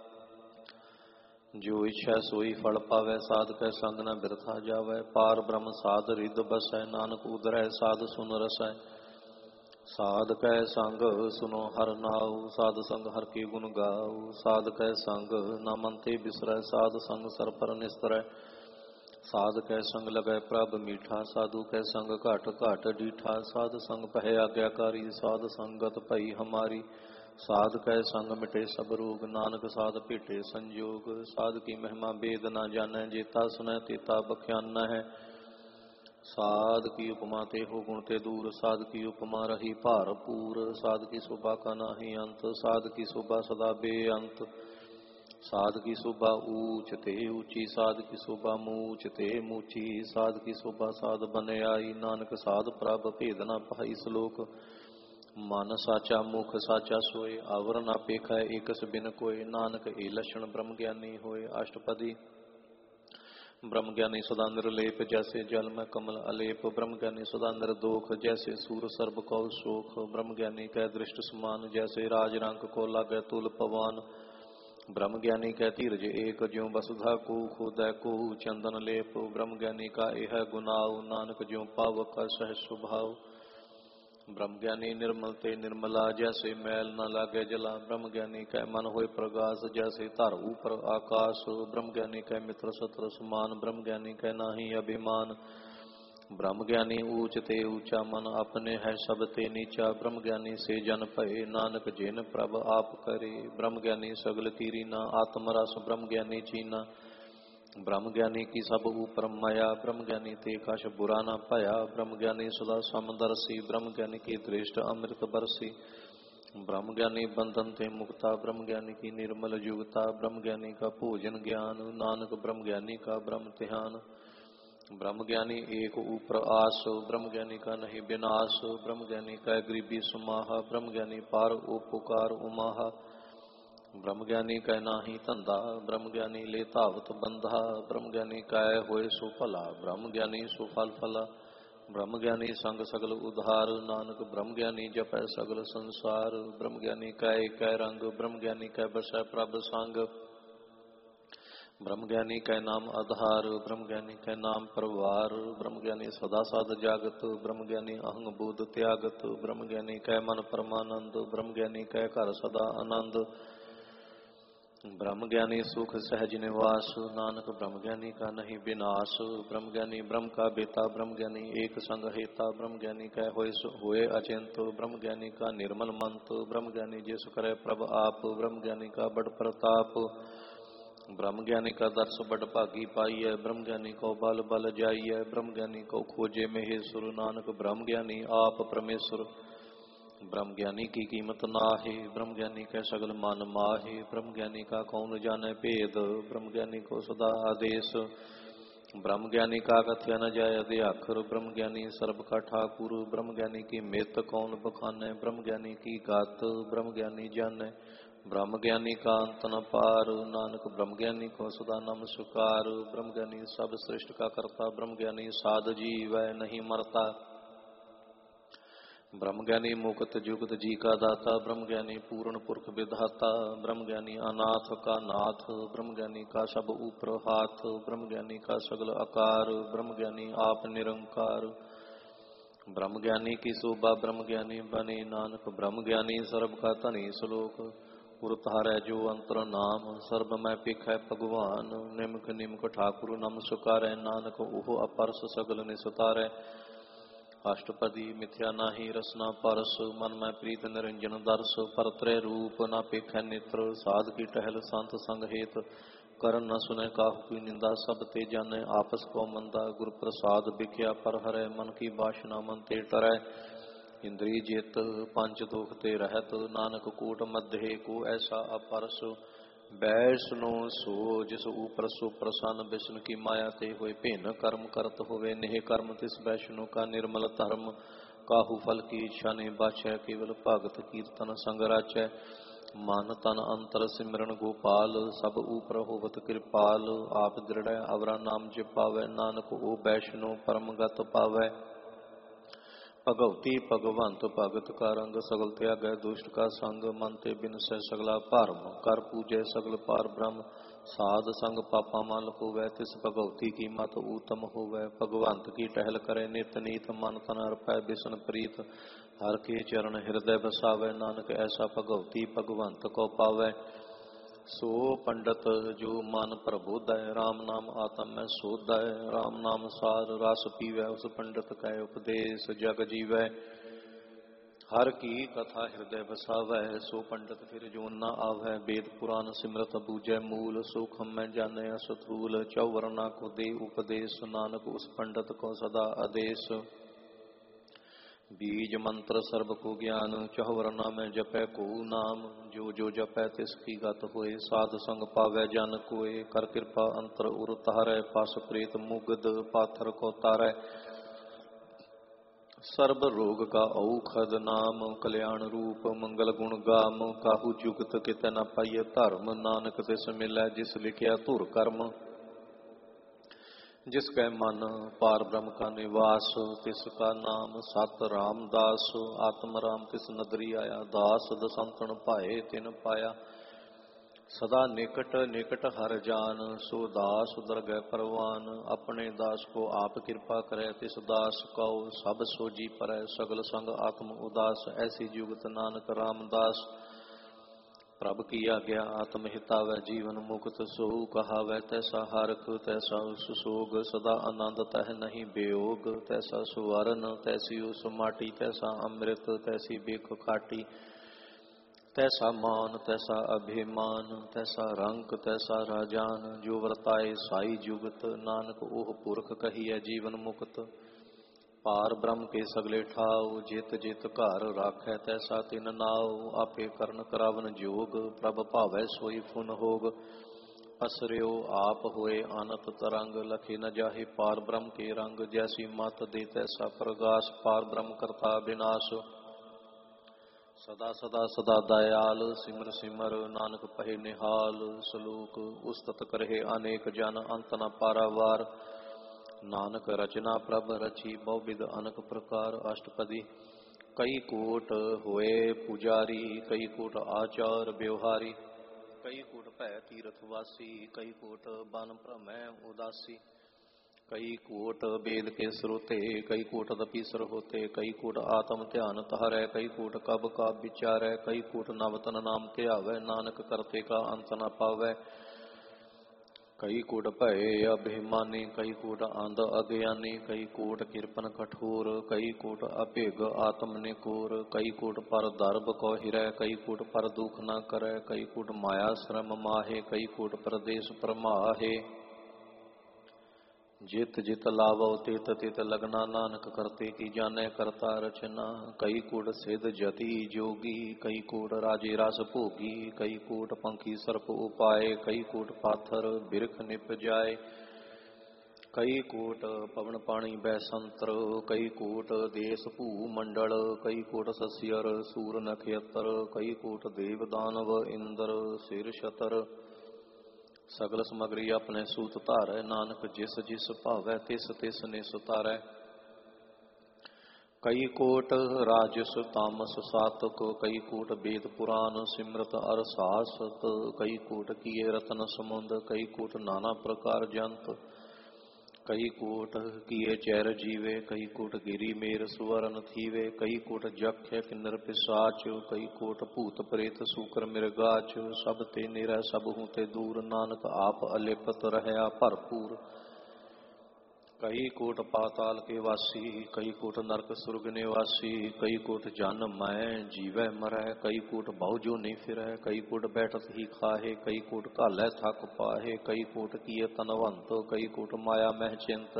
ਜੋ ਇੱਛਾ ਸੋਈ ਫਲ ਪਾਵੈ, ਸਾਧ ਕੈ ਸੰਗ ਨ ਬਿਰਥਾ ਜਾਵੈ। ਪਾਰ ਬ੍ਰਹਮ ਸਾਧ ਰਿਦ ਬਸੈ, ਨਾਨਕ ਉਦਰੈ ਸਾਧ ਸੁਨ ਰਸੈ। ਸਾਧ ਕੈ ਸੰਗ ਸੁਨੋ ਹਰ ਨਾਉ, ਸਾਧ ਸੰਗ ਹਰ ਕੀ ਗੁਣ ਗਾਉ। ਸਾਧ ਕੈ ਸੰਗ ਨ ਮਨ ਤੇ ਬਿਸਰੈ, ਸਾਧ ਸੰਗ ਸਰ ਪਰ ਨਿਸਤਰੈ। ਸਾਧ ਕੈ ਸੰਗ ਲਗੈ ਪ੍ਰਭ ਮੀਠਾ, ਸਾਧੂ ਕੈ ਸੰਗ ਘਟ ਘਟ ਡੀਠਾ। ਸਾਧ ਸੰਗ ਪਹਿ ਆਗਿਆਕਾਰੀ, ਸਾਧ ਸੰਗਤ ਭਈ ਹਮਾਰੀ। ਸਾਧ ਕੈ ਸੰਗ ਮਿਟੇ ਸਭ ਰੋਗ, ਨਾਨਕ ਸਾਧ ਭੇਟੇ ਸੰਜੋਗ। ਸਾਧ ਕੀ ਮਹਿਮਾ ਬੇਦ ਨਾ ਜਾਣੈ, ਜੇਤਾ ਸੁਨੈ ਤੇਤਾ ਬਖਿਆਨਾ ਹੈ। ਸਾਧ ਕੀ ਉਪਮਾ ਤੇ ਹੋ ਗੁਣ ਤੇ ਦੂਰ, ਸਾਧ ਕੀ ਉਪਮਾ ਰਹੀ ਭਾਰਪੂਰ। ਸਾਧ ਕੀ ਸ਼ੋਭਾ ਕਾ ਨਾਹੀ ਅੰਤ, ਸਾਧ ਕੀ ਸ਼ੋਭਾ ਸਦਾ ਬੇਅੰਤ। ਸਾਧ ਕੀ ਸ਼ੋਭਾ ਊਚ ਤੇ ਊਚੀ, ਸਾਧ ਕੀ ਸ਼ੋਭਾ ਮੂਚ ਤੇ ਮੂਚੀ। ਸਾਧ ਕੀ ਸ਼ੋਭਾ ਸਾਧ ਬਨ ਆਈ, ਨਾਨਕ ਸਾਧ ਪ੍ਰਭ ਭੇਦ ਨਾ ਪਾਈ। ਸ਼ਲੋਕ ਮਨ ਸਾਚਾ ਮੁਖ ਸਾਚਾ ਸੋਏ, ਆਵਰ ਨਾ ਪੇਖੈ ਏਕਸ ਬਿਨ ਕੋਏ। ਨਾਨਕ ਏ ਲਛਣ ਬ੍ਰਹਮ ਗਿਆਨੀ ਹੋਏ। ਅਸ਼ਟਪਦੀ ਬ੍ਰਹਮ ਗਿਆਨੀ ਸਦਾ ਨਿਰਲੇਪ, ਜੈਸੇ ਜਲ ਮੈਂ ਕਮਲ ਅਲੇਪ। ਬ੍ਰਹਮ ਗਿਆਨੀ ਸਦਾ ਨਿਰਦੋਖ, ਜੈਸੇ ਸੂਰ ਸਰਬ ਕਉ ਸੋਖ। ਬ੍ਰਹਮ ਗਿਆਨੀ ਕੈ ਦ੍ਰਿਸ਼ਟ ਸਮਾਨ, ਜੈਸੇ ਰਾਜ ਰੰਕ ਕੋ ਲਾਗੈ ਤੁਲ ਪਵਾਨ। ਬ੍ਰਹਮ ਗਿਆਨੀ ਕੈ ਧੀਰਜ ਏਕ, ਜਿਉ ਵਸੁਧਾ ਕੋ ਖੋਦੈ ਕੋ ਚੰਦਨ ਲੇਪ। ਬ੍ਰਹਮ ਗਿਆਨੀ ਕਾ ਇਹ ਗੁਨਾਉ, ਨਾਨਕ ਜਿਉ ਪਾਵਕ ਸਹਿ ਸੁਭਾਉ। ਬ੍ਰਹਮ ਗਿਆਨੀ ਨਿਰਮਲ ਤੇ ਨਿਰਮਲਾ, ਜੈਸੇ ਮੈਲ ਨ ਲਾਗੈ ਜਲਾ। ਬ੍ਰਹਮ ਗਿਆਨੀ ਕੈ ਮਨ ਹੋਏ ਪ੍ਰਗਾਸ, ਜੈਸੇ ਧਰ ਉਪਰ ਆਕਾਸ। ਬ੍ਰਹਮ ਗਿਆਨੀ ਕੈ ਮਿੱਤਰ ਸਤਰ ਸਮਾਨ, ਬ੍ਰਹਮ ਗਿਆਨੀ ਕੈ ਨਾਹੀ ਅਭਿਮਾਨ। ਬ੍ਰਹਮ ਗਿਆਨੀ ਊਚ ਤੇ ਊਚਾ, ਮਨ ਆਪਣੇ ਹੈ ਸਭ ਤੇ ਨੀਚਾ। ਬ੍ਰਹਮ ਗਿਆਨੀ ਸੇ ਜਨ ਭਏ, ਨਾਨਕ ਜਿਨ ਪ੍ਰਭ ਆਪ ਕਰੇ। ਬ੍ਰਹਮ ਗਿਆਨੀ ਸਗਲ ਕੀਰੀ ਨਾ, ਆਤਮ ਰਸ ਬ੍ਰਹਮ ਗਿਆਨੀ ਚੀਨਾ। ब्रह्म ज्ञानी की सब ऊपर माया, ब्रह्म ज्ञानी ते कछ बुरा न पाया। ब्रह्म ज्ञानी सदा समदर्शी, ब्रह्म ज्ञानी की दृष्ट अमृत बरसी। ब्रह्म ज्ञानी बंधन ते मुक्ता, ब्रह्म ज्ञानी की निर्मल युगता। ब्रह्म ज्ञानी का भोजन ज्ञान, नानक ब्रह्म ज्ञानी का ब्रह्म ध्यान। ब्रह्म ज्ञानी एक ऊपर आस, ब्रह्म ज्ञानी का नहीं विनाश। ब्रह्म ज्ञानी का गरीबी सुमाहा, ब्रह्म ज्ञानी पार उपकार उमाहा। ब्रह्म ज्ञानी कै नाही धंधा, ब्रह्म ज्ञानी ले धावत बंधा। ब्रह्म ज्ञानी कै होए सो भला, ब्रह्म ज्ञानी सो फल फला। ब्रह्म ज्ञानी संग सगल उधार, नानक ब्रह्म ज्ञानी जपै सगल संसार। ब्रह्म ज्ञानी कै कै रंग, ब्रह्म ज्ञानी कै बसै प्रभ संग। ब्रह्म ज्ञानी कै नाम आधार, ब्रह्म ज्ञानी कै नाम परवार। ब्रह्म ज्ञानी सदा साध जागत, ब्रह्म ज्ञानी अहंग बोध त्यागत। ब्रह्म ज्ञानी कै मन परमानंद, ब्रह्म ज्ञानी कै घर सदा आनंद। ब्रह्म ज्ञानी सुख सहज निवास, नानक ब्रह्म ज्ञानी का नहीं विनाश। ब्रह्म ज्ञानी ब्रह्म का बेता, ब्रह्म ज्ञानी एक संग हेता। ब्रह्म ज्ञानी कै होए अचिंत, ब्रह्म ज्ञानी का निर्मल मंत। ब्रह्म ज्ञानी जिस करे प्रभ आप, ब्रह्म ज्ञानी का बड़ प्रताप। ब्रह्म ज्ञानी का दर्श बड़ भागी पाई है, ब्रह्म ज्ञानी को बल बल जाई है। ब्रह्म ज्ञानी को खोजे महेश्वर, नानक ब्रह्म ज्ञानी आप परमेश्वर। ब्रह्म ज्ञानी की कीमत नाहि, ब्रह्म ज्ञानी कै सगल मन माहि। ब्रह्म ज्ञानी का कौन जाने भेद, ब्रह्म ज्ञानी को सदा आदेश। ब्रह्म ज्ञानी का कथ्य न जाय अध्याखर, ब्रह्म ज्ञानी सर्ब का ठाकुर। ब्रह्म ज्ञानी की मेत कौन बखाने, ब्रह्म ज्ञानी की गात ब्रह्म ज्ञानी जाने। ब्रह्म ज्ञानी का अंत न पार, नानक ब्रह्म ज्ञानी को सदा नमस्कार। ब्रह्म ज्ञानी सब सृष्टि का करता, ब्रह्म ज्ञानी साध जीव नहीं मरता। ब्रह्म ज्ञानी मुक्त जुगत जी का दाता, ब्रह्म ज्ञानी पूर्ण पुरख विधाता। ब्रह्म ज्ञानी अनाथ का नाथ, ब्रह्म ज्ञानी का सब ऊपर हाथ। ब्रह्म ज्ञानी का सगल आकार, ब्रह्म ज्ञानी आप निरंकार। ब्रह्म ज्ञानी की शोभा ब्रह्म ज्ञानी बने, नानक ब्रह्म ज्ञानी सर्व का धनी श्लोक। उर तारै जो अंतर नाम, सर्ब मैं पेखै भगवान। निमक निमक ठाकुर नम सुकारै, नानक ओह अपरस सगल निसतारै। अष्टपदी मिथ्या नाही रसना परस, मन में प्रीत निरंजन दर्श। परत्रय रूप ना पेखै नेत्र, साध की टहल संत संग हेत। करन न सुने काहू की निंदा, सब ते जाने आपस को मंदा। गुर प्रसाद बिख्या पर हरै, मन की बासना मन ते टरै। इंद्री जित पंच दुख ते रहत, नानक कूट मध्य को ऐसा अपरस। वैष्णो सो जिस ऊपर सो प्रसन्न, विष्णु की माया ते हुए भिन्न। कर्म करत होवे नेह कर्म, तिस वैष्णु का निर्मल धर्म। काहू फल की इच्छा ने बाछै, केवल भगत कीर्तन संग राचै। मन तन अंतर सिमरन गोपाल, सब ऊपर होवत कृपाल। आप दृढ़ अवरा नाम जपावै, नानक ओ वैष्णो परम गत पावै। भगवती भगवंत भगत का रंग, सगल त्यागै दुष्ट का संग। मन ते बिनसै सगला भरम, कर पूजै सगल पार ब्रह्म। साध संग पापा मल होवै, तिस भगवती की मत उत्तम होवै। भगवंत की टहल करे नित नीत, मन तन अर्पै बिसन प्रीत। हर के चरण हृदय बसावै, नानक ऐसा भगवती भगवंत को पावै। सो पंडित जो मन प्रबोधै, राम नाम आत्म में सोधै। राम नाम सार रस पीवै, उस पंडित कै उपदेश जग जीवै। हर की कथा हृदय बसावै, सो पंडित फिर जो न आवै। वेद पुराण सिमरत बूझै मूल, सो खम्मै जानै असथूल। चौवरना को दे उपदेश, नानक उस पंडित को सदा आदेश। बीज मंत्र सर्ब को ज्ञान, चौवरना में जपै को नाम। जो जो जपै तिसकी गत होए, साध संग पावै जन कोय। कर कृपा अंतर उर तारै, पास प्रेत मुगद पाथर को तारै। सर्ब रोग का औखद नाम, कल्याण रूप मंगल गुण गाम। काहू जुगत कित न पाइय धर्म, नानक तिस मिलै जिस लिखिया धुर कर्म। जिसकै मन पार ब्रह्म का निवास, तिसका नाम सत रामदास। आत्म राम तिस नदरी आया, दास दसंतन पाए तिन पाया। सदा निकट निकट हर जान, सो दास दरगह परवान। अपने दास को आप कृपा करे, तिस दास को सब सोजी परै। सगल संग आत्म उदास, ऐसी जुगत नानक रामदास। प्रभ की आज्ञा आत्म हितावै, जीवन मुक्त सो कहावै। तैसा हरख तैसा सुसोग, सदा आनंद तह नहीं वियोग। तैसा सुवर्ण तैसी उस माटी, तैसा अमृत तैसी बेख खाटी। तैसा मान तैसा अभिमान, तैसा रंक तैसा राजान। जो वर्ताए साई जुगत, नानक ओह पुरख कहिए जीवन मुक्त। पार ब्रह्म के सगले ठाव, जित जित घर राखै तैसा तिन नाव। आपे करण करावन जोग, प्रभ भावै सोई फुन होग। असर्यो आप होए आनत तरंग, लखे न जाहे पार ब्रह्म के रंग। जैसी मत दे तैसा प्रगास, पार ब्रह्म करता विनाश। सदा सदा सदा दयाल, सिमर सिमर नानक पहे निहाल। सलूक उस्तत करहे अनेक जन, अंत न पारावार। नानक रचना प्रभ रची, बहुविध अनक प्रकार। अष्टपदी कई कोट होए पुजारी, कई कोट आचार व्यवहारी। कई कोट भै तीर्थवासी, कई कोट बन भ्रमै उदासी। कई कोट वेद के स्रोते, कई कोट दपीसर होते। कई कोट आत्म ध्यान तहारै, कई कोट कब का विचारै। कई कोट नवतन नाम ध्यावै, नानक करते का अंत न पावै। कई कोट भये अभिमानी, कई कोट अंध अज्ञानी। कई कोट किरपन कठोर, कई कोट अभेग आत्म निकोर। कई कोट पर दर्भ को हिरै, कई कोट पर दुख न करै। कई कोट माया श्रम माहे, कई कोट प्रदेश प्रमाहे। जित जित लावो तित तित लगना, नानक करते की जाने करता रचना। कई कोट सिद्ध जति जोगी, कई कोट राजे रस भोगी। कई कोट पंखी सर्प उपाय, कई कोट पाथर बिरख निप जाए। कई कोट पवन पानी बैसंत्र, कई कोट देश भू मंडल। कई कोट सस्यर सूर नक्षत्र, कई कोट देव दानव इंद्र सिर छतर। सगल समगरी अपने सूत धारै, नानक जिस जिस भावै तिस तिस निस तारै। कई कोट राजस तामस सातक, कई कोट वेद पुराण सिमरत अर सासत। कई कोट किए रतन समुंद, कई कोट नाना प्रकार जंत। कई कोट किए चैर जीवे, कई कोट गिरी मेर सुवरन थीवे। कई कोट जक्ष किन्नर पिशाच, कई कोट भूत प्रेत सूकर मृगाच। सब ते निरह सब हूँ ते दूर, नानक आप अलिपत रहया भरपूर। कई कोट पाताल के वासी, कई कोट नरक सुरग निवासी। कई कोट जन मैं जीवै मरै, कई कोट बहु जो नहीं फिरै। कई कोट बैठत ही खाहे, कई कोट घालै थक पाहे। कई कोट किए तनवंत, कई कोट माया मह चिंत।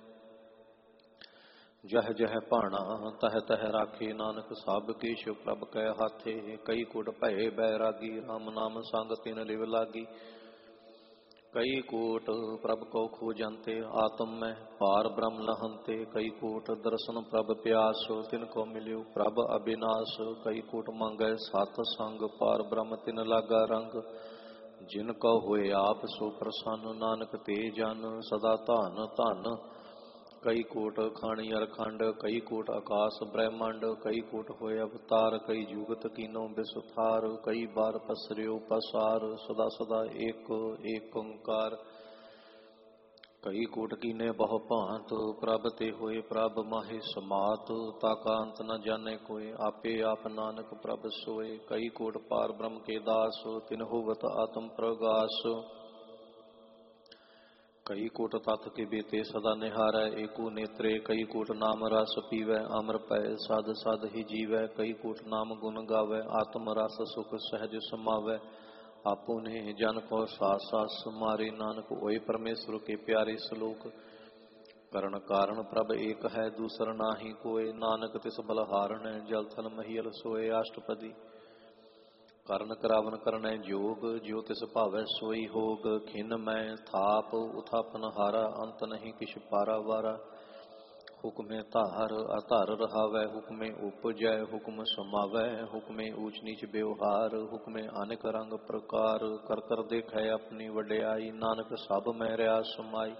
जह जह भाणा तह तह राखे, नानक सब किछ प्रभ कै हाथे। कई कोट भये बैरागी, राम नाम संग तिन लिव लागी। कई कोट प्रभ को खोजंते, आत्म में पार ब्रह्म लहंते। कई कोट दर्शन प्रभ प्यास, तिनको मिल्यो प्रभ अविनाश। कई कोट मांगै सत संग, पार ब्रह्म तिन लागा रंग। जिनको होए आप सो प्रसन्न, नानक ते जन सदा धन धन। कई कोट खाणी अरखंड, कई कोट आकाश ब्रह्मंड। कई कोट होए अवतार, कई जुगत कीनो विस्तार। कई बार पसरियो पसार, सदा सदा एक एक ओंकार। कई कोट कीने बहु भांत, प्रभ ते होए प्रभ माहे समात। ताका अंत न जाने कोय, आपे आप नानक प्रभ सोए। कई कोट पार ब्रह्म के दास, तिन होवत आत्म प्रगास। कई कोट तथ के बेते सदा निहारै, एको नेत्रे। कई कोट नाम रस पीवै, अमर पै सद सद ही जीवै। कई कोट नाम गुण गावै, आत्म रस सुख सहज समावै। आपो ने जन को सास सास मारे, नानक होए परमेश्वर के प्यारे। श्लोक करण कारण प्रभ एक है, दूसर नाहि कोय। नानक तिस बलहारण, जल थल महियल सोए। अष्टपदी करण करावन करनै जोग, जो तिस भावै सोई होग। खिन मैं थाप उथापन हारा, अंत नहीं किछ पारा वारा। हुक्मे धार अधर रहावै, हुक्मे उपजै हुक्म समावै। हुक्मे ऊच नीच व्यवहार, हुक्मे अनेक रंग प्रकार। कर कर देखै अपनी वड्याई, नानक सब मैं रहा समाई।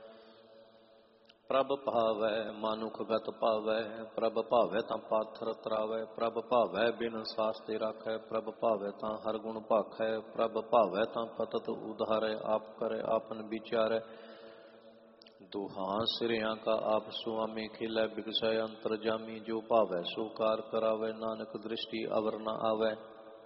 प्रभ भावै मानुख गत पावै, प्रभ भावै तां पाथर तरावै। प्रभ भावै बिन सास्ते राखै, प्रभ भावै तां हर गुण भाखै। प्रभ भावै तां पतत उधारै, आप करे आपन विचारै। दुहां सिरियां का आप सुआमी, खिलै बिगसै अंतरजामी। जो भावै सो कार करावै, नानक दृष्टि अवर न आवै।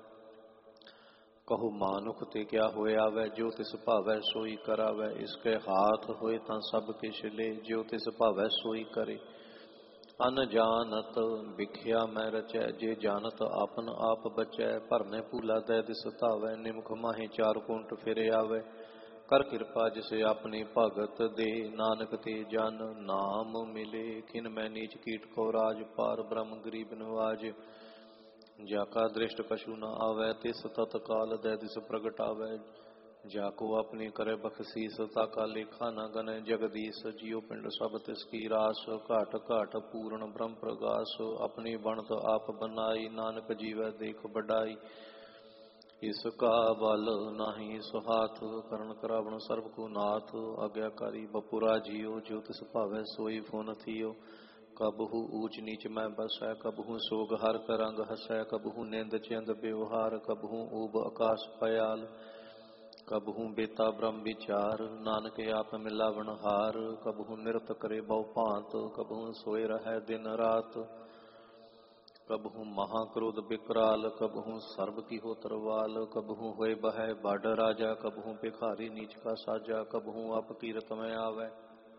कहो मानुख ते क्या होए आवै, जो तिस भावै सोई करावै। इसके हाथ होए तां सब किछ ले, जो तिस भावै सोई करे। ਅਨ ਜਾਣਤ ਵਿਖਿਆ ਮੈਂ ਰਚੈ, ਜੇ ਜਾਣਤ ਆਪਨ ਆਪ ਬਚੈ। ਭਰਨੇ ਭੂਲਾ ਦੈ ਦਿਸ ਧਾਵੈ, ਨਿਮਖ ਮਾਹੇ ਚਾਰ ਕੁੰਟ ਫਿਰ ਆਵੈ। ਕਰ ਕਿਰਪਾ ਜਿਸੇ ਆਪਣੀ ਭਗਤ ਦੇ, ਨਾਨਕ ਤੇ ਜਨ ਨਾਮ ਮਿਲੇ। ਖਿਨ ਮੈਂ ਨੀਚ ਕੀਟ ਕੋ ਰਾਜ, ਪਾਰ ਬ੍ਰਹਮ ਗਰੀਬ ਨਵਾਜ। ਜਾ ਕਾ ਦ੍ਰਿਸ਼ਟ ਕਛੂ ਨ ਆਵੈ, ਤਿਸ ਤਤਕਾਲ ਦੈ ਦਿਸ ਪ੍ਰਗਟਾਵੈ। ਜਾਕੋ ਆਪਣੀ ਕਰੇ ਬਖਸੀਸ, ਤਾਕਾ ਲੇਖਾ ਨ ਗਨੈ। ਜਗਦੀਸ਼ ਜਿਉ ਪਿੰਡ ਸਭ ਤਿਸ ਕੀ ਰਾਸ, ਘਾਟ ਘਾਟ ਪੂਰਨ ਬ੍ਰਹਮ ਪ੍ਰਗਾਸ। ਆਪਣੀ ਬਣਤ ਆਪ ਬਨਾਈ, ਨਾਨਕ ਜੀਵੈ ਦੇਖ ਬਡਾਈ। ਇਸ ਕਾ ਬਲ ਨਾਹੀ ਸੁਹਾਥ, ਕਰਨ ਕਰਾਵਣ ਸਰਬ ਕੋ ਨਾਥ। ਆਗਿਆਕਾਰੀ ਬਪੁਰਾ ਜੀਉ, ਜੋ ਤਿਸ ਭਾਵੈ ਸੋਈ ਫੁਨ ਥੀਓ। ਕਬਹੂ ਊਚ ਨੀਚ ਮੈਂ ਬਸੈ, ਕਬਹੂ ਸੋਗ ਹਰ ਕਰੰਗ ਹਸੈ। ਕਬਹੂ ਨਿੰਦ ਚਿੰਦ ਬਿਵਹਾਰ, ਕਬਹੂ ਊਬ ਆਕਾਸ਼ ਪयाल। ਕਬਹੂ ਬੇਤਾ ਬ੍ਰਹਮ ਵਿਚਾਰ, ਨਾਨਕ ਆਪ ਮਿਲਾਵਣ ਹਾਰ। ਕਬਹੂ ਨਿਰਤ ਕਰੇ ਬਹੁ ਭਾਂਤ, ਕਬਹੂ ਸੋਏ ਰਹੈ ਦਿਨ ਰਾਤ। ਕਬਹੂ ਮਹਾ ਕ੍ਰੋਧ ਬਿਕਰਾਲ, ਕਬਹੂ ਸਰਬ ਕੀ ਹੋ ਤਰਵਾਲ। ਕਬਹੂ ਹੋਏ ਬਹੈ ਬਡ ਰਾਜਾ, ਕਬਹੂ ਭਿਖਾਰੀ ਨੀਚ ਕਾ ਸਾਜਾ। ਕਬਹੂ ਆਪ ਕੀਰਤ ਮੈਂ ਆਵੈ,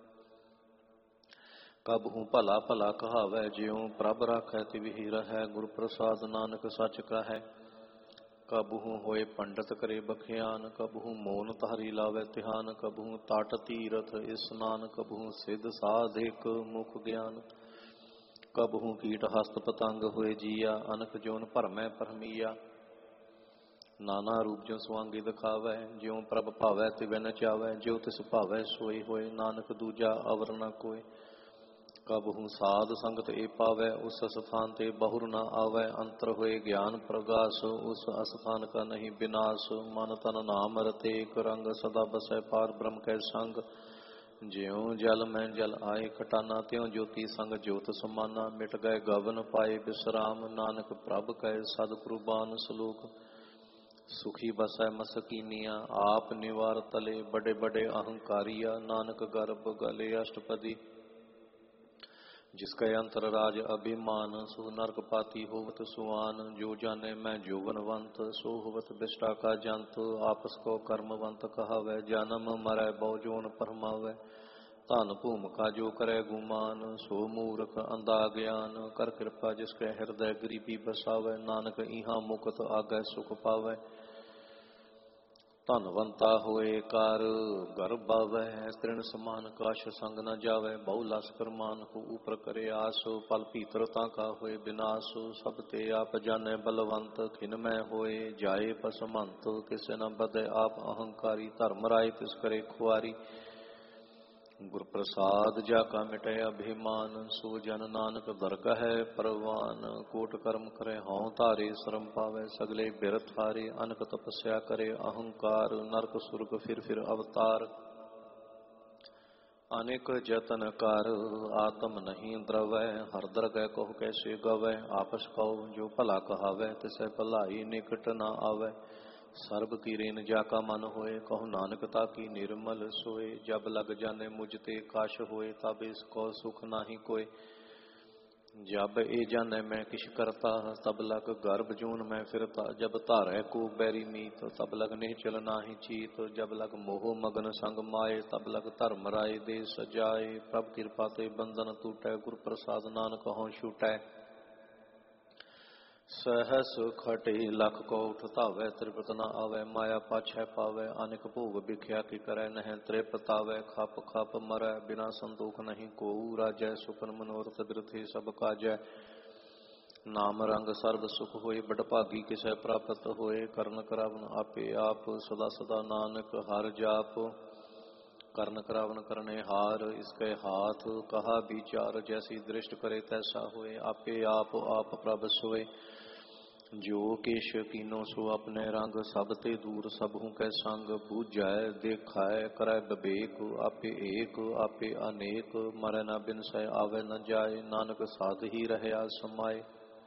ਕਬਹੂ ਭਲਾ ਭਲਾ ਕਹਾਵੈ। ਜਿਉ ਪ੍ਰਭ ਰਾਖੈ ਤਿਵਹਿ ਰਹੈ, ਗੁਰ ਪ੍ਰਸਾਦ ਨਾਨਕ ਸੱਚ ਕਹੈ। ਕਬਹੂ ਹੋਏ ਪੰਡਤ ਕਰੇ ਬਖਿਆਨ, ਕਬਹੂ ਮੋਨ ਧਾਰੀ ਲਾਵੈ ਧਿਆਨ। ਕਬਹੂ ਤਟ ਤੀਰਥ ਇਸਨਾਨ, ਕਬਹੂ ਸਿਧ ਸਾਧਿਕ ਮੁਖ ਗਿਆਨ। ਕਬਹੂ ਕੀਟ ਹਸਤ ਪਤੰਗ ਹੋਏ ਜੀਆ, ਅਨਕ ਜੋਨ ਭਰਮੈ ਭਰਮੀਆ। ਨਾਨਾ ਰੂਪ ਜੋ ਸਵਾਂਗੀ ਦਿਖਾਵੈ, ਜਿਉ ਪ੍ਰਭ ਭਾਵੈ ਤਿਵੈ ਨਚਾਵੈ। ਜਿਉ ਤਿਸ ਭਾਵੈ ਸੋਈ ਹੋਏ, ਨਾਨਕ ਦੂਜਾ ਅਵਰ ਨ ਕੋਇ। ਕਬਹੂ ਸਾਧ ਸੰਗਤ ਏ ਪਾਵੈ, ਉਸ ਅਸਥਾਨ ਤੇ ਬਹੁਰ ਨ ਆਵੈ। ਅੰਤਰ ਹੋਏ ਗਿਆਨ ਪ੍ਰਗਾਸ, ਉਸ ਅਸਥਾਨ ਕਾ ਨਹੀਂ ਬਿਨਾਸ਼। ਮਨ ਤਨ ਨਾਮ ਰਤੇ ਏਕ ਰੰਗ, ਸਦਾ ਬਸੈ ਪਾਰ ਬ੍ਰਹਮ ਕੈ ਸੰਗ। ਜਿਉ ਜਲ ਮੈਂ ਜਲ ਆਏ ਖਟਾਨਾ, ਤਿਉ ਜੋਤੀ ਸੰਗ ਜੋਤ ਸਮਾਨਾ। ਮਿਟ ਗਏ ਗਵਨ ਪਾਏ ਬਿਸਰਾਮ, ਨਾਨਕ ਪ੍ਰਭ ਕੈ ਸਤਿਗੁਰਬਾਨ ਸਲੋਕ। ਸੁਖੀ ਬਸੈ ਮਸਕੀਨੀਆਂ, ਆਪ ਨਿਵਾਰ ਤਲੇ ਬੜੇ ਬੜੇ ਅਹੰਕਾਰੀਆ। ਨਾਨਕ ਗਰਭ ਗਲੇ ਅਸ਼ਟਪਦੀ, ਜਿਸ ਕੈ ਅੰਤਰ ਰਾਜ ਅਭਿਮਾਨ। ਸੋ ਨਰਕ ਪਾਤੀ ਹੋਵਤ ਸੁਆਨ, ਜੋ ਜਾਣੇ ਮੈਂ ਜੋਗਨਵੰਤ। ਸੋ ਹੋਵਤ ਬਿਸ਼ਟਾ ਕਾ ਜੰਤ, ਆਪਸ ਕੋ ਕਰਮਵੰਤ ਕਹਾਵੈ। ਜਨਮ ਮਰੈ ਬਹੁ ਜੋਨ ਪਰਮਾਵੈ, ਧਨ ਭੂਮਿਕਾ ਜੋ ਕਰੈ ਗੁਮਾਨ। ਸੋ ਮੂਰਖ ਅੰਧਾ ਗਿਆਨ, ਕਰ ਕਿਰਪਾ ਜਿਸ ਕੈ ਹਿਰਦੈ ਗਰੀਬੀ ਬਸਾਵੈ। ਨਾਨਕ ਇਹਾਂ ਮੁਕਤ ਆਗੈ ਸੁਖ ਪਾਵੈ। ਧਨਵੰਤਾ ਹੋਏ ਕਰ ਘਰ ਬਾਵੈ, ਤ੍ਰਿਣ ਸਮਾਨ ਕਾਸ਼ ਸੰਗ ਨ ਜਾਵੈ। ਬਹੁ ਲਸਕਰ ਮਾਨ ਕੋ ਉਪਰ ਕਰੇ ਆਸ, ਪਲ ਭੀਤਰ ਤਾਂ ਕਾ ਹੋਏ ਬਿਨਾਸ਼। ਸਭ ਤੇ ਆਪ ਜਾਣੈ ਬਲਵੰਤ, ਖਿਨ ਮੈਂ ਹੋਏ ਜਾਏ ਪਸਮੰਤ। ਕਿਸੇ ਨ ਬਧੈ ਆਪ ਅਹੰਕਾਰੀ, ਧਰਮ ਰਾਏ ਤਿਸ ਕਰੇ ਖੁਆਰੀ। ਗੁਰ ਪ੍ਰਸਾਦ ਜਾ ਕਾ ਮਿਟੈ ਅਭਿਮਾਨ, ਸੋ ਜਨ ਨਾਨਕ ਦਰਗਹਿ ਪਰਵਾਨ। ਕੋਟ ਕਰਮ ਕਰੇ ਹਉ ਧਾਰੇ, ਸ਼ਰਮ ਪਾਵੈ ਸਗਲੇ ਬਿਰਥ ਹਾਰੇ। ਅਨਕ ਤਪੱਸਿਆ ਕਰੇ ਅਹੰਕਾਰ, ਨਰਕ ਸੁਰਗ ਫਿਰ ਅਵਤਾਰ। ਅਨੇਕ ਜਤਨ ਕਰ ਆਤਮ ਨਹੀਂ ਦਰਵੈ, ਹਰ ਦਰਗਹਿ ਕਹੁ ਕੈਸੇ ਗਵੈ। ਆਪਸ ਕਉ ਜੋ ਭਲਾ ਕਹਾਵੈ, ਤਿਸੈ ਭਲਾਈ ਨਿਕਟ ਨ ਆਵੈ। ਸਰਬ ਕੀ ਰੇਨ ਜਾ ਕਾ ਮਨ ਹੋਏ, ਕਹੋ ਨਾਨਕ ਤਾ ਕੀ ਨਿਰਮਲ ਸੋਏ। ਜਬ ਲਗ ਜਾਣੇ ਮੁਝ ਤੇ ਕਾਸ਼ ਹੋਏ, ਤਬ ਇਸ ਕੋ ਸੁਖ ਨਾਹੀ ਕੋਇ। ਜਬ ਇਹ ਜਾਣੈ ਮੈਂ ਕਿਛ ਕਰਤਾ, ਤਬ ਲਗ ਗਰਭ ਜੂਨ ਮੈਂ ਫਿਰਤਾ। ਜਬ ਧਾਰੈ ਕੋ ਬੈਰੀ ਮੀਤ, ਤਬ ਲਗ ਨਿਹਚਲ ਨਾਹੀ ਚੀਤ। ਜਬ ਲਗ ਮੋਹ ਮਗਨ ਸੰਗ ਮਾਏ, ਤਬ ਲਗ ਧਰਮ ਰਾਏ ਦੇ ਸਜਾਏ। ਪ੍ਰਭ ਕਿਰਪਾ ਤੇ ਬੰਧਨ ਟੂਟੈ, ਗੁਰ ਪ੍ਰਸਾਦ ਨਾਨਕ ਹਉ ਛੂਟੈ। ਸਹਸ ਖਟੇ ਲਖ ਕੋਠ ਧਾਵੈ, ਤ੍ਰਿਪਤ ਨ ਆਵੈ। ਮਾਇਆ ਪਾਛੈ ਪਾਵੈ, ਅਨੇਕ ਭੋਗ ਵਿਖਿਆ ਕੀ ਕਰੈ। ਨਹਿ ਤ੍ਰਿਪਤ ਆਵੈ, ਖਪ ਖਪ ਮਰੈ। ਬਿਨਾ ਸੰਤੋਖ ਨਹੀਂ ਕੋਊ ਰਾਜੈ, ਸੁਪਨ ਮਨੋਰਥ ਬਿਰਥੀ ਸਭ ਕਾਜੈ। ਨਾਮ ਰੰਗ ਸਰਬ ਸੁਖ ਹੋਏ, ਬਡ ਭਾਗੀ ਕਿਸੈ ਪ੍ਰਾਪਤ ਹੋਏ। ਕਰਨ ਕਰਾਵਨ ਆਪੇ ਆਪ, ਸਦਾ ਸਦਾ ਨਾਨਕ ਹਰਿ ਜਾਪ। ਕਰਨ ਕਰਾਵਨ ਕਰਨੇ ਹਾਰ, ਇਸਕੇ ਹਾਥ ਕਹਾ ਵਿਚਾਰ। ਜੈਸੀ ਦ੍ਰਿਸ਼ਟ ਕਰੇ ਤੈਸਾ ਹੋਏ, ਆਪੇ ਆਪ ਆਪ ਪ੍ਰਭ ਸੋਏ। ਜੋ ਕੇਸ਼ ਕੀਨੋ ਸੋ ਆਪਣੇ ਰੰਗ, ਸਭ ਤੇ ਦੂਰ ਸਭੂ ਕੈ ਸੰਗ। ਬੂਝੈ ਦੇਖੈ ਕਰੈ ਬਿਬੇਕ, ਆਪੇ ਏਕ ਆਪੇ ਅਨੇਕ। ਮਰੈ ਨ ਬਿਨਸੈ ਆਵੈ ਨ ਜਾਏ, ਨਾਨਕ ਸਾਧ ਹੀ ਰਹਿਆ ਸਮਾਏ।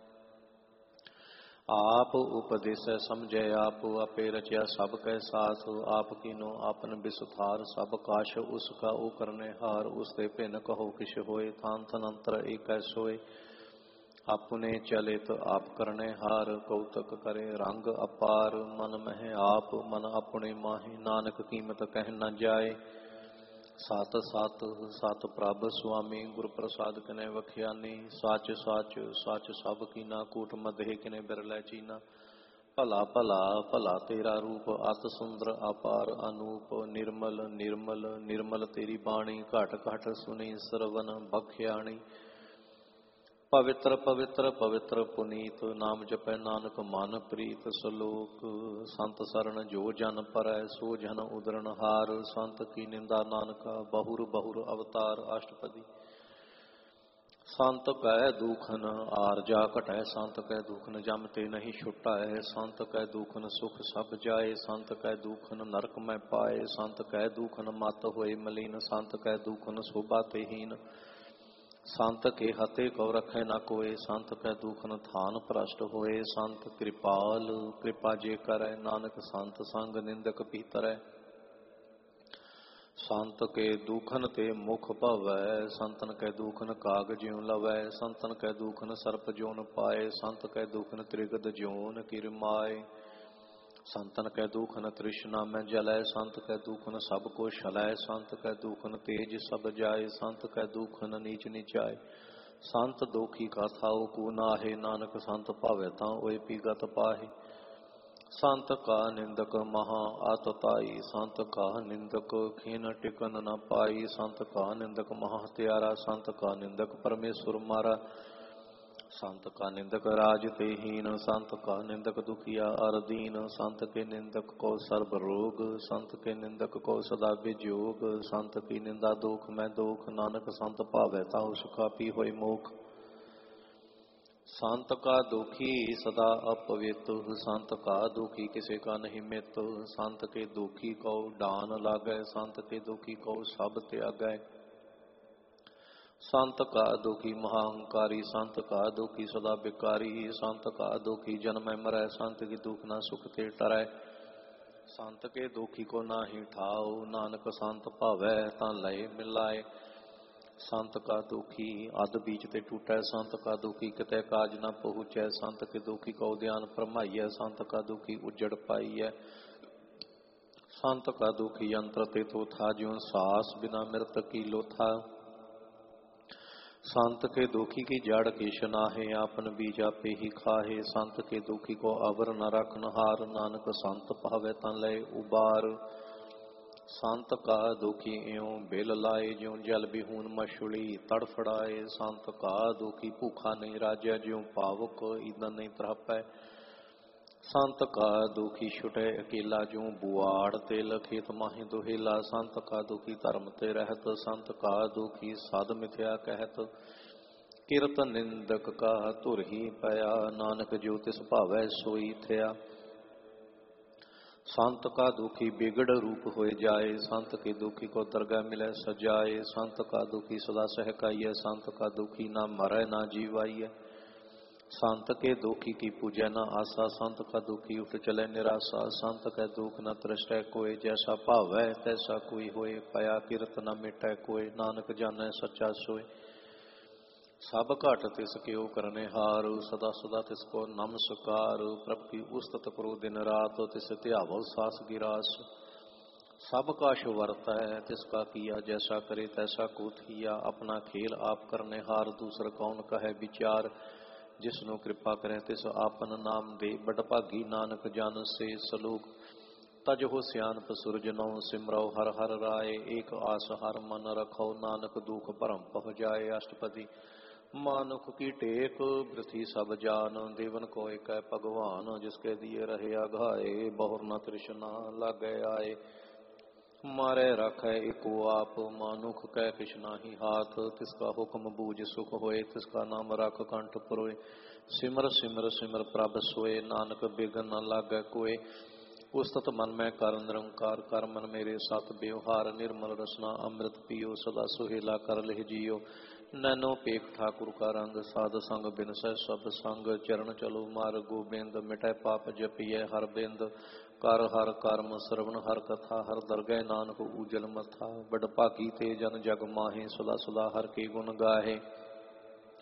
ਆਪ ਉਪਦੇਸੈ ਸਮਝੈ ਆਪ, ਆਪੇ ਰਚਿਆ ਸਭ ਕੈ ਸਾਥ। ਆਪ ਕੀਨੋ ਆਪਨ ਬਿਸਥਾਰ, ਸਭ ਕਾਸ਼ ਉਸ ਕਾ ਉਹ ਕਰਨੇ ਹਾਰ। ਉਸ ਤੇ ਭਿੰਨ ਕਹੋ ਕਿਛ ਹੋਏ, ਥਾਨ ਥਨ ਅੰਤਰ ਏਕੈ ਸੋਏ। ਆਪਣੇ ਚਲਿਤ ਆਪ ਕਰਨੇ ਹਾਰ, ਕੌਤਕ ਕਰੇ ਰੰਗ ਅਪਾਰ। ਮਨ ਮਹਿ ਆਪ ਮਨ ਆਪਣੇ ਮਾਹੀ, ਨਾਨਕ ਕੀਮਤ ਕਹਿ ਨ ਜਾਏ। ਸਤ ਸਤ ਸਤ ਪ੍ਰਭ ਸੁਆਮੀ ਗੁਰ ਪ੍ਰਸਾਦ ਕਨੇ ਵਖਿਆਨੀ। ਸੱਚ ਸੱਚ ਸੱਚ ਸਭ ਕੀਨਾ ਕੂਟ ਮਧੇ ਕਿਨੇ ਬਿਰਲੇ ਚੀਨਾ। ਭਲਾ ਭਲਾ ਭਲਾ ਤੇਰਾ ਰੂਪ ਅਤ ਸੁੰਦਰ ਅਪਾਰ ਅਨੂਪ। ਨਿਰਮਲ ਨਿਰਮਲ ਨਿਰਮਲ ਤੇਰੀ ਬਾਣੀ ਘਟ ਘਟ ਸੁਣੀ ਸਰਵਨ ਬਖਿਆਣੀ। ਪਵਿੱਤਰ ਪਵਿੱਤਰ ਪਵਿੱਤਰ ਪੁਨੀਤ ਨਾਮ ਜਪੈ ਨਾਨਕ ਮਨ ਪ੍ਰੀਤ। ਸਲੋਕ ਸੰਤ ਸਰਣ ਜੋ ਜਨ ਪਰੈ ਸੋ ਜਨ ਉਦਰਨ ਹਾਰ। ਸੰਤ ਕੀ ਨਿੰਦਾ ਨਾਨਕਾ ਬਹੁਰ ਬਹੁਰ ਅਵਤਾਰ। ਅਸ਼ਟਪਦੀ। ਸੰਤ ਕੈ ਦੂਖਨ ਆਰਜਾ ਘਟੈ ਸੰਤ ਕੈ ਦੂਖਨ ਜਮ ਤੇ ਨਹੀਂ ਛੁਟਾਏ। ਸੰਤ ਕੈ ਦੂਖਨ ਸੁਖ ਸਭ ਜਾਏ ਸੰਤ ਕੈ ਦੂਖਨ ਨਰਕ ਮੈਂ ਪਾਏ। ਸੰਤ ਕੈ ਦੂਖਨ ਮਤ ਹੋਏ ਮਲੀਨ ਸੰਤ ਕੈ ਦੂਖਨ ਸ਼ੋਭਾ ਤੇ ਹੀਨ। ਸੰਤ ਕੇ ਹਤੇ ਕਉ ਰਖੈ ਨਾ ਕੋਏ ਸੰਤ ਕੈ ਦੂਖਨ ਥਾਨ ਭ੍ਰਸ਼ਟ ਹੋਏ। ਸੰਤ ਕਿਰਪਾਲ ਕਿਰਪਾ ਜੇ ਕਰੈ ਨਾਨਕ ਸੰਤ ਸੰਗ ਨਿੰਦਕ ਭੀਤਰੈ। ਸੰਤ ਕੇ ਦੂਖਨ ਤੇ ਮੁਖ ਭਵੈ ਸੰਤਨ ਕੈ ਦੂਖਨ ਕਾਗ ਜਿਉ ਲਵੈ। ਸੰਤਨ ਕੈ ਦੂਖਨ ਸਰਪ ਜੋਨ ਪਾਏ ਸੰਤ ਕੈ ਦੂਖਨ ਤ੍ਰਿਗਦ ਜੋਨ ਕਿਰਮਾਏ। ਸੰਤਨ ਕੈ ਦੂਖਨ ਤ੍ਰਿਸ਼ਨਾ ਮੈਂ ਜਲੈ ਸੰਤ ਕੈ ਦੂਖਨ ਸਭ ਕੋ ਛਲੈ। ਸੰਤ ਕੈ ਦੂਖਨ ਤੇਜ ਸਭ ਜਾਏ ਸੰਤ ਕੈ ਦੂਖਨ ਨੀਚ ਨੀਚਾਏ। ਸੰਤ ਦੋਖੀ ਕਾ ਥਾਉ ਕੋ ਨਾਹੇ ਨਾਨਕ ਸੰਤ ਭਾਵੈ ਤਾਂ ਓਏ ਪੀਗਤ ਪਾਹੇ। ਸੰਤ ਕਾ ਨਿੰਦਕ ਮਹਾ ਆਤਤਾਈ ਸੰਤ ਕਾ ਨਿੰਦਕ ਖੀਨ ਟਿਕਨ ਨ ਪਾਈ। ਸੰਤ ਕਾ ਨਿੰਦਕ ਮਹਾ ਹਤਿਆਰਾ ਸੰਤ ਕਾ ਨਿੰਦਕ ਪਰਮੇਸ਼ਵਰ ਮਾਰਾ। ਸੰਤ ਕਾ ਨਿੰਦਕ ਰਾਜ ਤੇ ਹੀਨ ਸੰਤ ਕਾ ਨਿੰਦਕ ਦੁਖੀਆ ਅਰ ਦੀਨ। ਸੰਤ ਕੇ ਨਿੰਦਕ ਕੋ ਸਰਬ ਰੋਗ ਸੰਤ ਕੇ ਨਿੰਦਕ ਕੋ ਸਦਾ ਵਿਜੋਗ। ਸੰਤ ਕੀ ਨਿੰਦਾ ਦੋਖ ਮੈਂ ਦੋਖ ਨਾਨਕ ਸੰਤ ਭਾਵੈ ਤਾਹੁ ਸੁਖਾਪੀ ਹੋਏ ਮੋਖ। ਸੰਤ ਕਾ ਦੁਖੀ ਸਦਾ ਅਪਵਿੱਤ ਸੰਤ ਕਾ ਦੁਖੀ ਕਿਸੇ ਕਾ ਨਹੀਂ ਮਿੱਤ। ਸੰਤ ਕੇ ਦੁਖੀ ਕਉ ਡਾਨ ਲਾਗੈ ਸੰਤ ਕੇ ਦੁਖੀ ਕਉ ਸਭ ਤਿਆਗੈ। ਸੰਤ ਕਾ ਦੁਖੀ ਮਹਾਹੰਕਾਰੀ ਸੰਤ ਕਾ ਦੁਖੀ ਸਦਾ ਬਿਕਾਰੀ। ਸੰਤ ਕਾ ਦੁਖੀ ਜਨਮੈ ਮਰੈ ਸੰਤ ਕੀ ਦੁਖ ਨਾ ਸੁਖ ਤੇ ਟਰੈ। ਸੰਤ ਕੇ ਦੁਖੀ ਕੋ ਨਾਹੀ ਠਾਉ ਨਾਨਕ ਸੰਤ ਭਾਵੈ ਤਾਂ ਲਏ ਮਿਲਾਏ। ਸੰਤ ਕਾ ਦੁਖੀ ਅਧ ਬੀਚ ਤੇ ਟੂਟੈ ਸੰਤ ਕਾ ਦੁਖੀ ਕਿਤੇ ਕਾਜ ਨਾ ਪਹੁੰਚੈ। ਸੰਤ ਕੇ ਦੁਖੀ ਕਉ ਧਿਆਨ ਭਰਮਾਈਐ ਸੰਤ ਕਾ ਦੁਖੀ ਉਜੜ ਪਾਈਐ। ਸੰਤ ਕਾ ਦੁਖੀ ਯੰਤਰ ਤੇ ਤੋਥਾ ਜਿਉ ਸਾਸ ਬਿਨਾ ਮਿਰਤ ਕੀ ਲੋਥਾ। ਸੰਤ ਕੇ ਦੁਖੀ ਕੀ ਜੜ ਕਿਛ ਨਾਹਿ ਆਪਨ ਬੀਜ ਆਪੇ ਹੀ ਖਾਹੇ। ਸੰਤ ਕੇ ਦੁਖੀ ਕੋ ਅਵਰ ਨ ਰਖਨ ਹਾਰ ਨਾਨਕ ਸੰਤ ਭਾਵੈ ਤਾਂ ਲਏ ਉਬਾਰ। ਸੰਤ ਕਾ ਦੁਖੀ ਇਉ ਬਿਲ ਲਾਏ ਜਿਉ ਜਲ ਬਿਹੂਨ ਮਛਲੀ ਤੜਫੜਾਏ। ਸੰਤ ਕਾ ਦੁਖੀ ਭੂਖਾ ਨਹੀਂ ਰਾਜੈ ਜਿਉ ਪਾਵਕ ਈਂਧਨ ਨਹੀਂ ਤ੍ਰਾਪੈ। ਸੰਤ ਕਾ ਦੁਖੀ ਛੁਟੈ ਅਕੇਲਾ ਜਿਉ ਬੁਆੜ ਤੇਲ ਖੇਤ ਮਾਹੀ ਦੁਹੇਲਾ। ਸੰਤ ਕਾ ਦੁਖੀ ਧਰਮ ਤੇ ਰਹਿਤ ਸੰਤ ਕਾ ਦੁਖੀ ਸਦ ਮਿਥਿਆ ਕਹਿਤ। ਕਿਰਤ ਨਿੰਦਕ ਕਾ ਧੁਰ ਹੀ ਪਿਆ ਨਾਨਕ ਜੋ ਤਿਸ ਭਾਵੈ ਸੋਈ ਥਿਆ। ਸੰਤ ਕਾ ਦੁਖੀ ਬਿਗੜ ਰੂਪ ਹੋਏ ਜਾਏ ਸੰਤ ਕੇ ਦੁਖੀ ਕੋ ਦਰਗਾਹ ਮਿਲੈ ਸਜਾਏ। ਸੰਤ ਕਾ ਦੁਖੀ ਸਦਾ ਸਹਿਕਾਈਐ ਸੰਤ ਕਾ ਦੁਖੀ ਨਾ ਮਰੈ ਨਾ ਜੀਵਾਈਐ। ਸੰਤ ਕੇ ਦੁਖੀ ਕੀ ਪੂਜੈ ਨਾ ਆਸਾ ਸੰਤ ਕਾ ਦੁਖੀ ਉਠ ਚਲੇ ਨਿਰਾਸਾ। ਸੰਤ ਕੈ ਦੁਖ ਨ ਤ੍ਰਿਸ਼ਟੈ ਕੋਇ ਜੈਸਾ ਭਾਵੈ ਤੈਸਾ ਕੋਈ ਹੋਏ। ਪਿਆ ਕਿਰਤ ਨ ਮਿਟੈ ਕੋਇ ਨਾਨਕ ਜਾਣੈ ਸੱਚਾ ਸੋਇ। ਸਭ ਘਟ ਤਿਸ ਕਿਉ ਕਰਨੇ ਹਾਰ ਸਦਾ ਸਦਾ ਤਿਸ ਕੋ ਨਮਸਕਾਰ। ਪ੍ਰਭ ਕੀ ਉਸਤਤ ਕਰੋ ਦਿਨ ਰਾਤ ਤਿਸ ਧਿਆਵੋ ਸਾਸ ਗਿਰਾਸ। ਸਭ ਕਾਛ ਵਰਤੈ ਤਿਸ ਕਾ ਕੀਆ ਜੈਸਾ ਕਰੇ ਤੈਸਾ ਕੋ ਥੀਆ। ਆਪਣਾ ਖੇਲ ਆਪ ਕਰਨੇ ਹਾਰ ਦੂਸਰ ਕੌਣ ਕਹੈ ਵਿਚਾਰ। ਜਿਸਨੂੰ ਕਿਰਪਾ ਕਰੇ ਤਿਸ ਆਪਨ ਨਾਮ ਦੇ ਬੜ ਭਾਗੀ ਨਾਨਕ ਜਨ ਸੇ ਸਲੋਕ। ਤਜਹੁ ਸਿਆਨਪ ਸੁਰਜ ਨਉ ਸਿਮਰਉ ਹਰ ਹਰ ਰਾਏ। ਏਕ ਆਸ ਹਰ ਮਨ ਰਖਉ ਨਾਨਕ ਦੁਖ ਭਰਮ ਪਹੁ ਜਾਏ। ਅਸ਼ਟਪਦੀ। ਮਾਨੁਖ ਕੀ ਟੇਕ ਬ੍ਰਿਥੀ ਸਭ ਜਾਨ ਦੇਵਨ ਕੋ ਏਕੈ ਭਗਵਾਨ। ਜਿਸਕੇ ਦਿਏ ਰਹੇ ਆਘਾਏ ਬਹੁਰ ਨ ਤ੍ਰਿਸ਼ਨਾ ਲਾਗੈ ਆਏ। ਮਾਰੈ ਰਾਖੈ ਏਕੋ ਆਪ ਮਾਨੁਖ ਕੈ ਕਿਛ ਨਾਹੀ ਹਾਥ। ਤਿਸ ਕਾ ਹੁਕਮ ਬੂਝ ਸੁਖ ਹੋਏ ਤਿਸ ਕਾ ਨਾਮ ਰਖ ਕੰਠ ਪਰੋਏ। ਸਿਮਰ ਸਿਮਰ ਸਿਮਰ ਪ੍ਰਭ ਸੋਏ ਨਾਨਕ ਬਿਘਨ ਨ ਲਾਗੈ ਕੋਏ। ਉਸਤਤ ਮਨ ਮੈਂ ਕਰ ਨਿਰੰਕਾਰ ਕਰ ਮਨ ਮੇਰੇ ਸਤ ਬਿਵਹਾਰ। ਨਿਰਮਲ ਰਸਨਾ ਅੰਮ੍ਰਿਤ ਪੀਓ ਸਦਾ ਸੁਹੇਲਾ ਕਰ ਲਿਹ ਜੀਓ। ਨੈਨੋ ਪੇਖ ਠਾਕੁਰ ਕਾ ਰੰਗ ਸਾਧ ਸੰਗ ਬਿਨਸੈ ਸਭ ਸੰਗ। ਚਰਨ ਚਲੋ ਮਾਰ ਗੋਬਿੰਦ ਮਿਟੈ ਪਾਪ ਜਪੀਐ ਹਰ ਬਿੰਦ। ਕਰ ਹਰ ਕਰਮ ਸਰਵਣ ਹਰ ਕਥਾ ਹਰ ਦਰਗਹਿ ਨਾਨਕ ਊਜਲ ਮਥਾ। ਬੜ ਭਾਗੀ ਤੇ ਜਨ ਜਗ ਮਾਹੇ ਸਦਾ ਸਦਾ ਹਰ ਕੇ ਗੁਣ ਗਾਹੇ।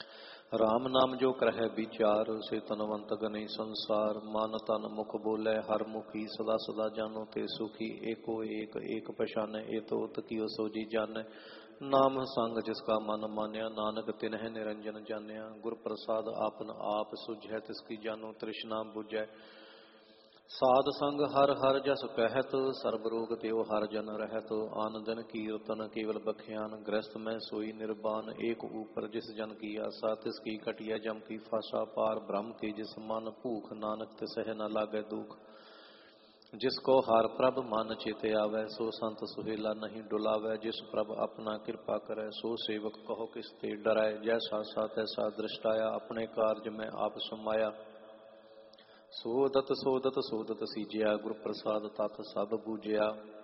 राम नाम जो करह विचार, से तनवंत गने संसार। मान तन मुख बोले हर मुखी, सदा सदा जानो ते सुखी। एको एक एक पहचाने, ए तो तकियो सोजी जाने। नाम संग जिसका मन मान्या, नानक तिन्ह निरंजन जान्या। गुर प्रसाद आपन आप सुझै, तिसकी जानो तृष्णा बुझै। साध संग हर हर जस कहत, सर्ब रोग त्यो हर जन रहत। आन दिन कीर्तन केवल बख्यान, गृहस्थ में सोई निर्बान। एक ऊपर जिस जन की आशा, तिसकी कटिया जम की फासा। पार ब्रह्म के जिस मन, भूख नानक तिसह न लागे दुख। जिसको हार प्रभ मन चित आवे, सो संत सुहेला नहीं डुलावे। जिस प्रभ अपना कृपा करे, सो सेवक कहो किसते डरै। जैसा सा तैसा दृष्टाया, अपने कार्य में आप समाया। सोदत सोदत सोदत सीजिया, गुर प्रसाद तत सब बूझिया।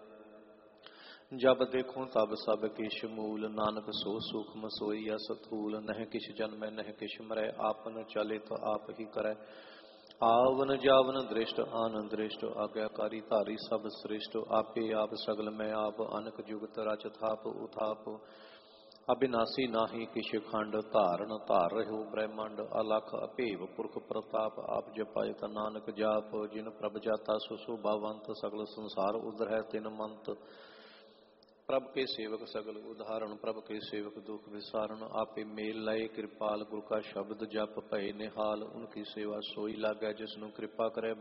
जब देखो तब सब किश मूल, नानक सो सूक्ष्म सोईया स्थूल। नह किछ जन्म नह किछ मरै, आपन चले तो आप ही करे। आवन जावन दृष्ट आन दृष्ट, आज्ञाकारी धारी सब श्रेष्ठ। आपे आप सगल में आप, अनक जुगत रच थाप उथाप। अविनाशी नाही किश खंड, धारण धार रहो ब्रह्मंड। अलख अभेव पुरख प्रताप, आप जपायत नानक जाप। जिन प्रभ जाता सो शोभावंत, सकल संसार उधरह तिन मंत। प्रभ के सेवक सगल उदाहरण, प्रभ के सेवक दुख विसारण। आपे मेल लय कृपाल, गुर का शब्द जप भय निहाल। उनकी सेवा सोई लागै, जिसनु कृपा करे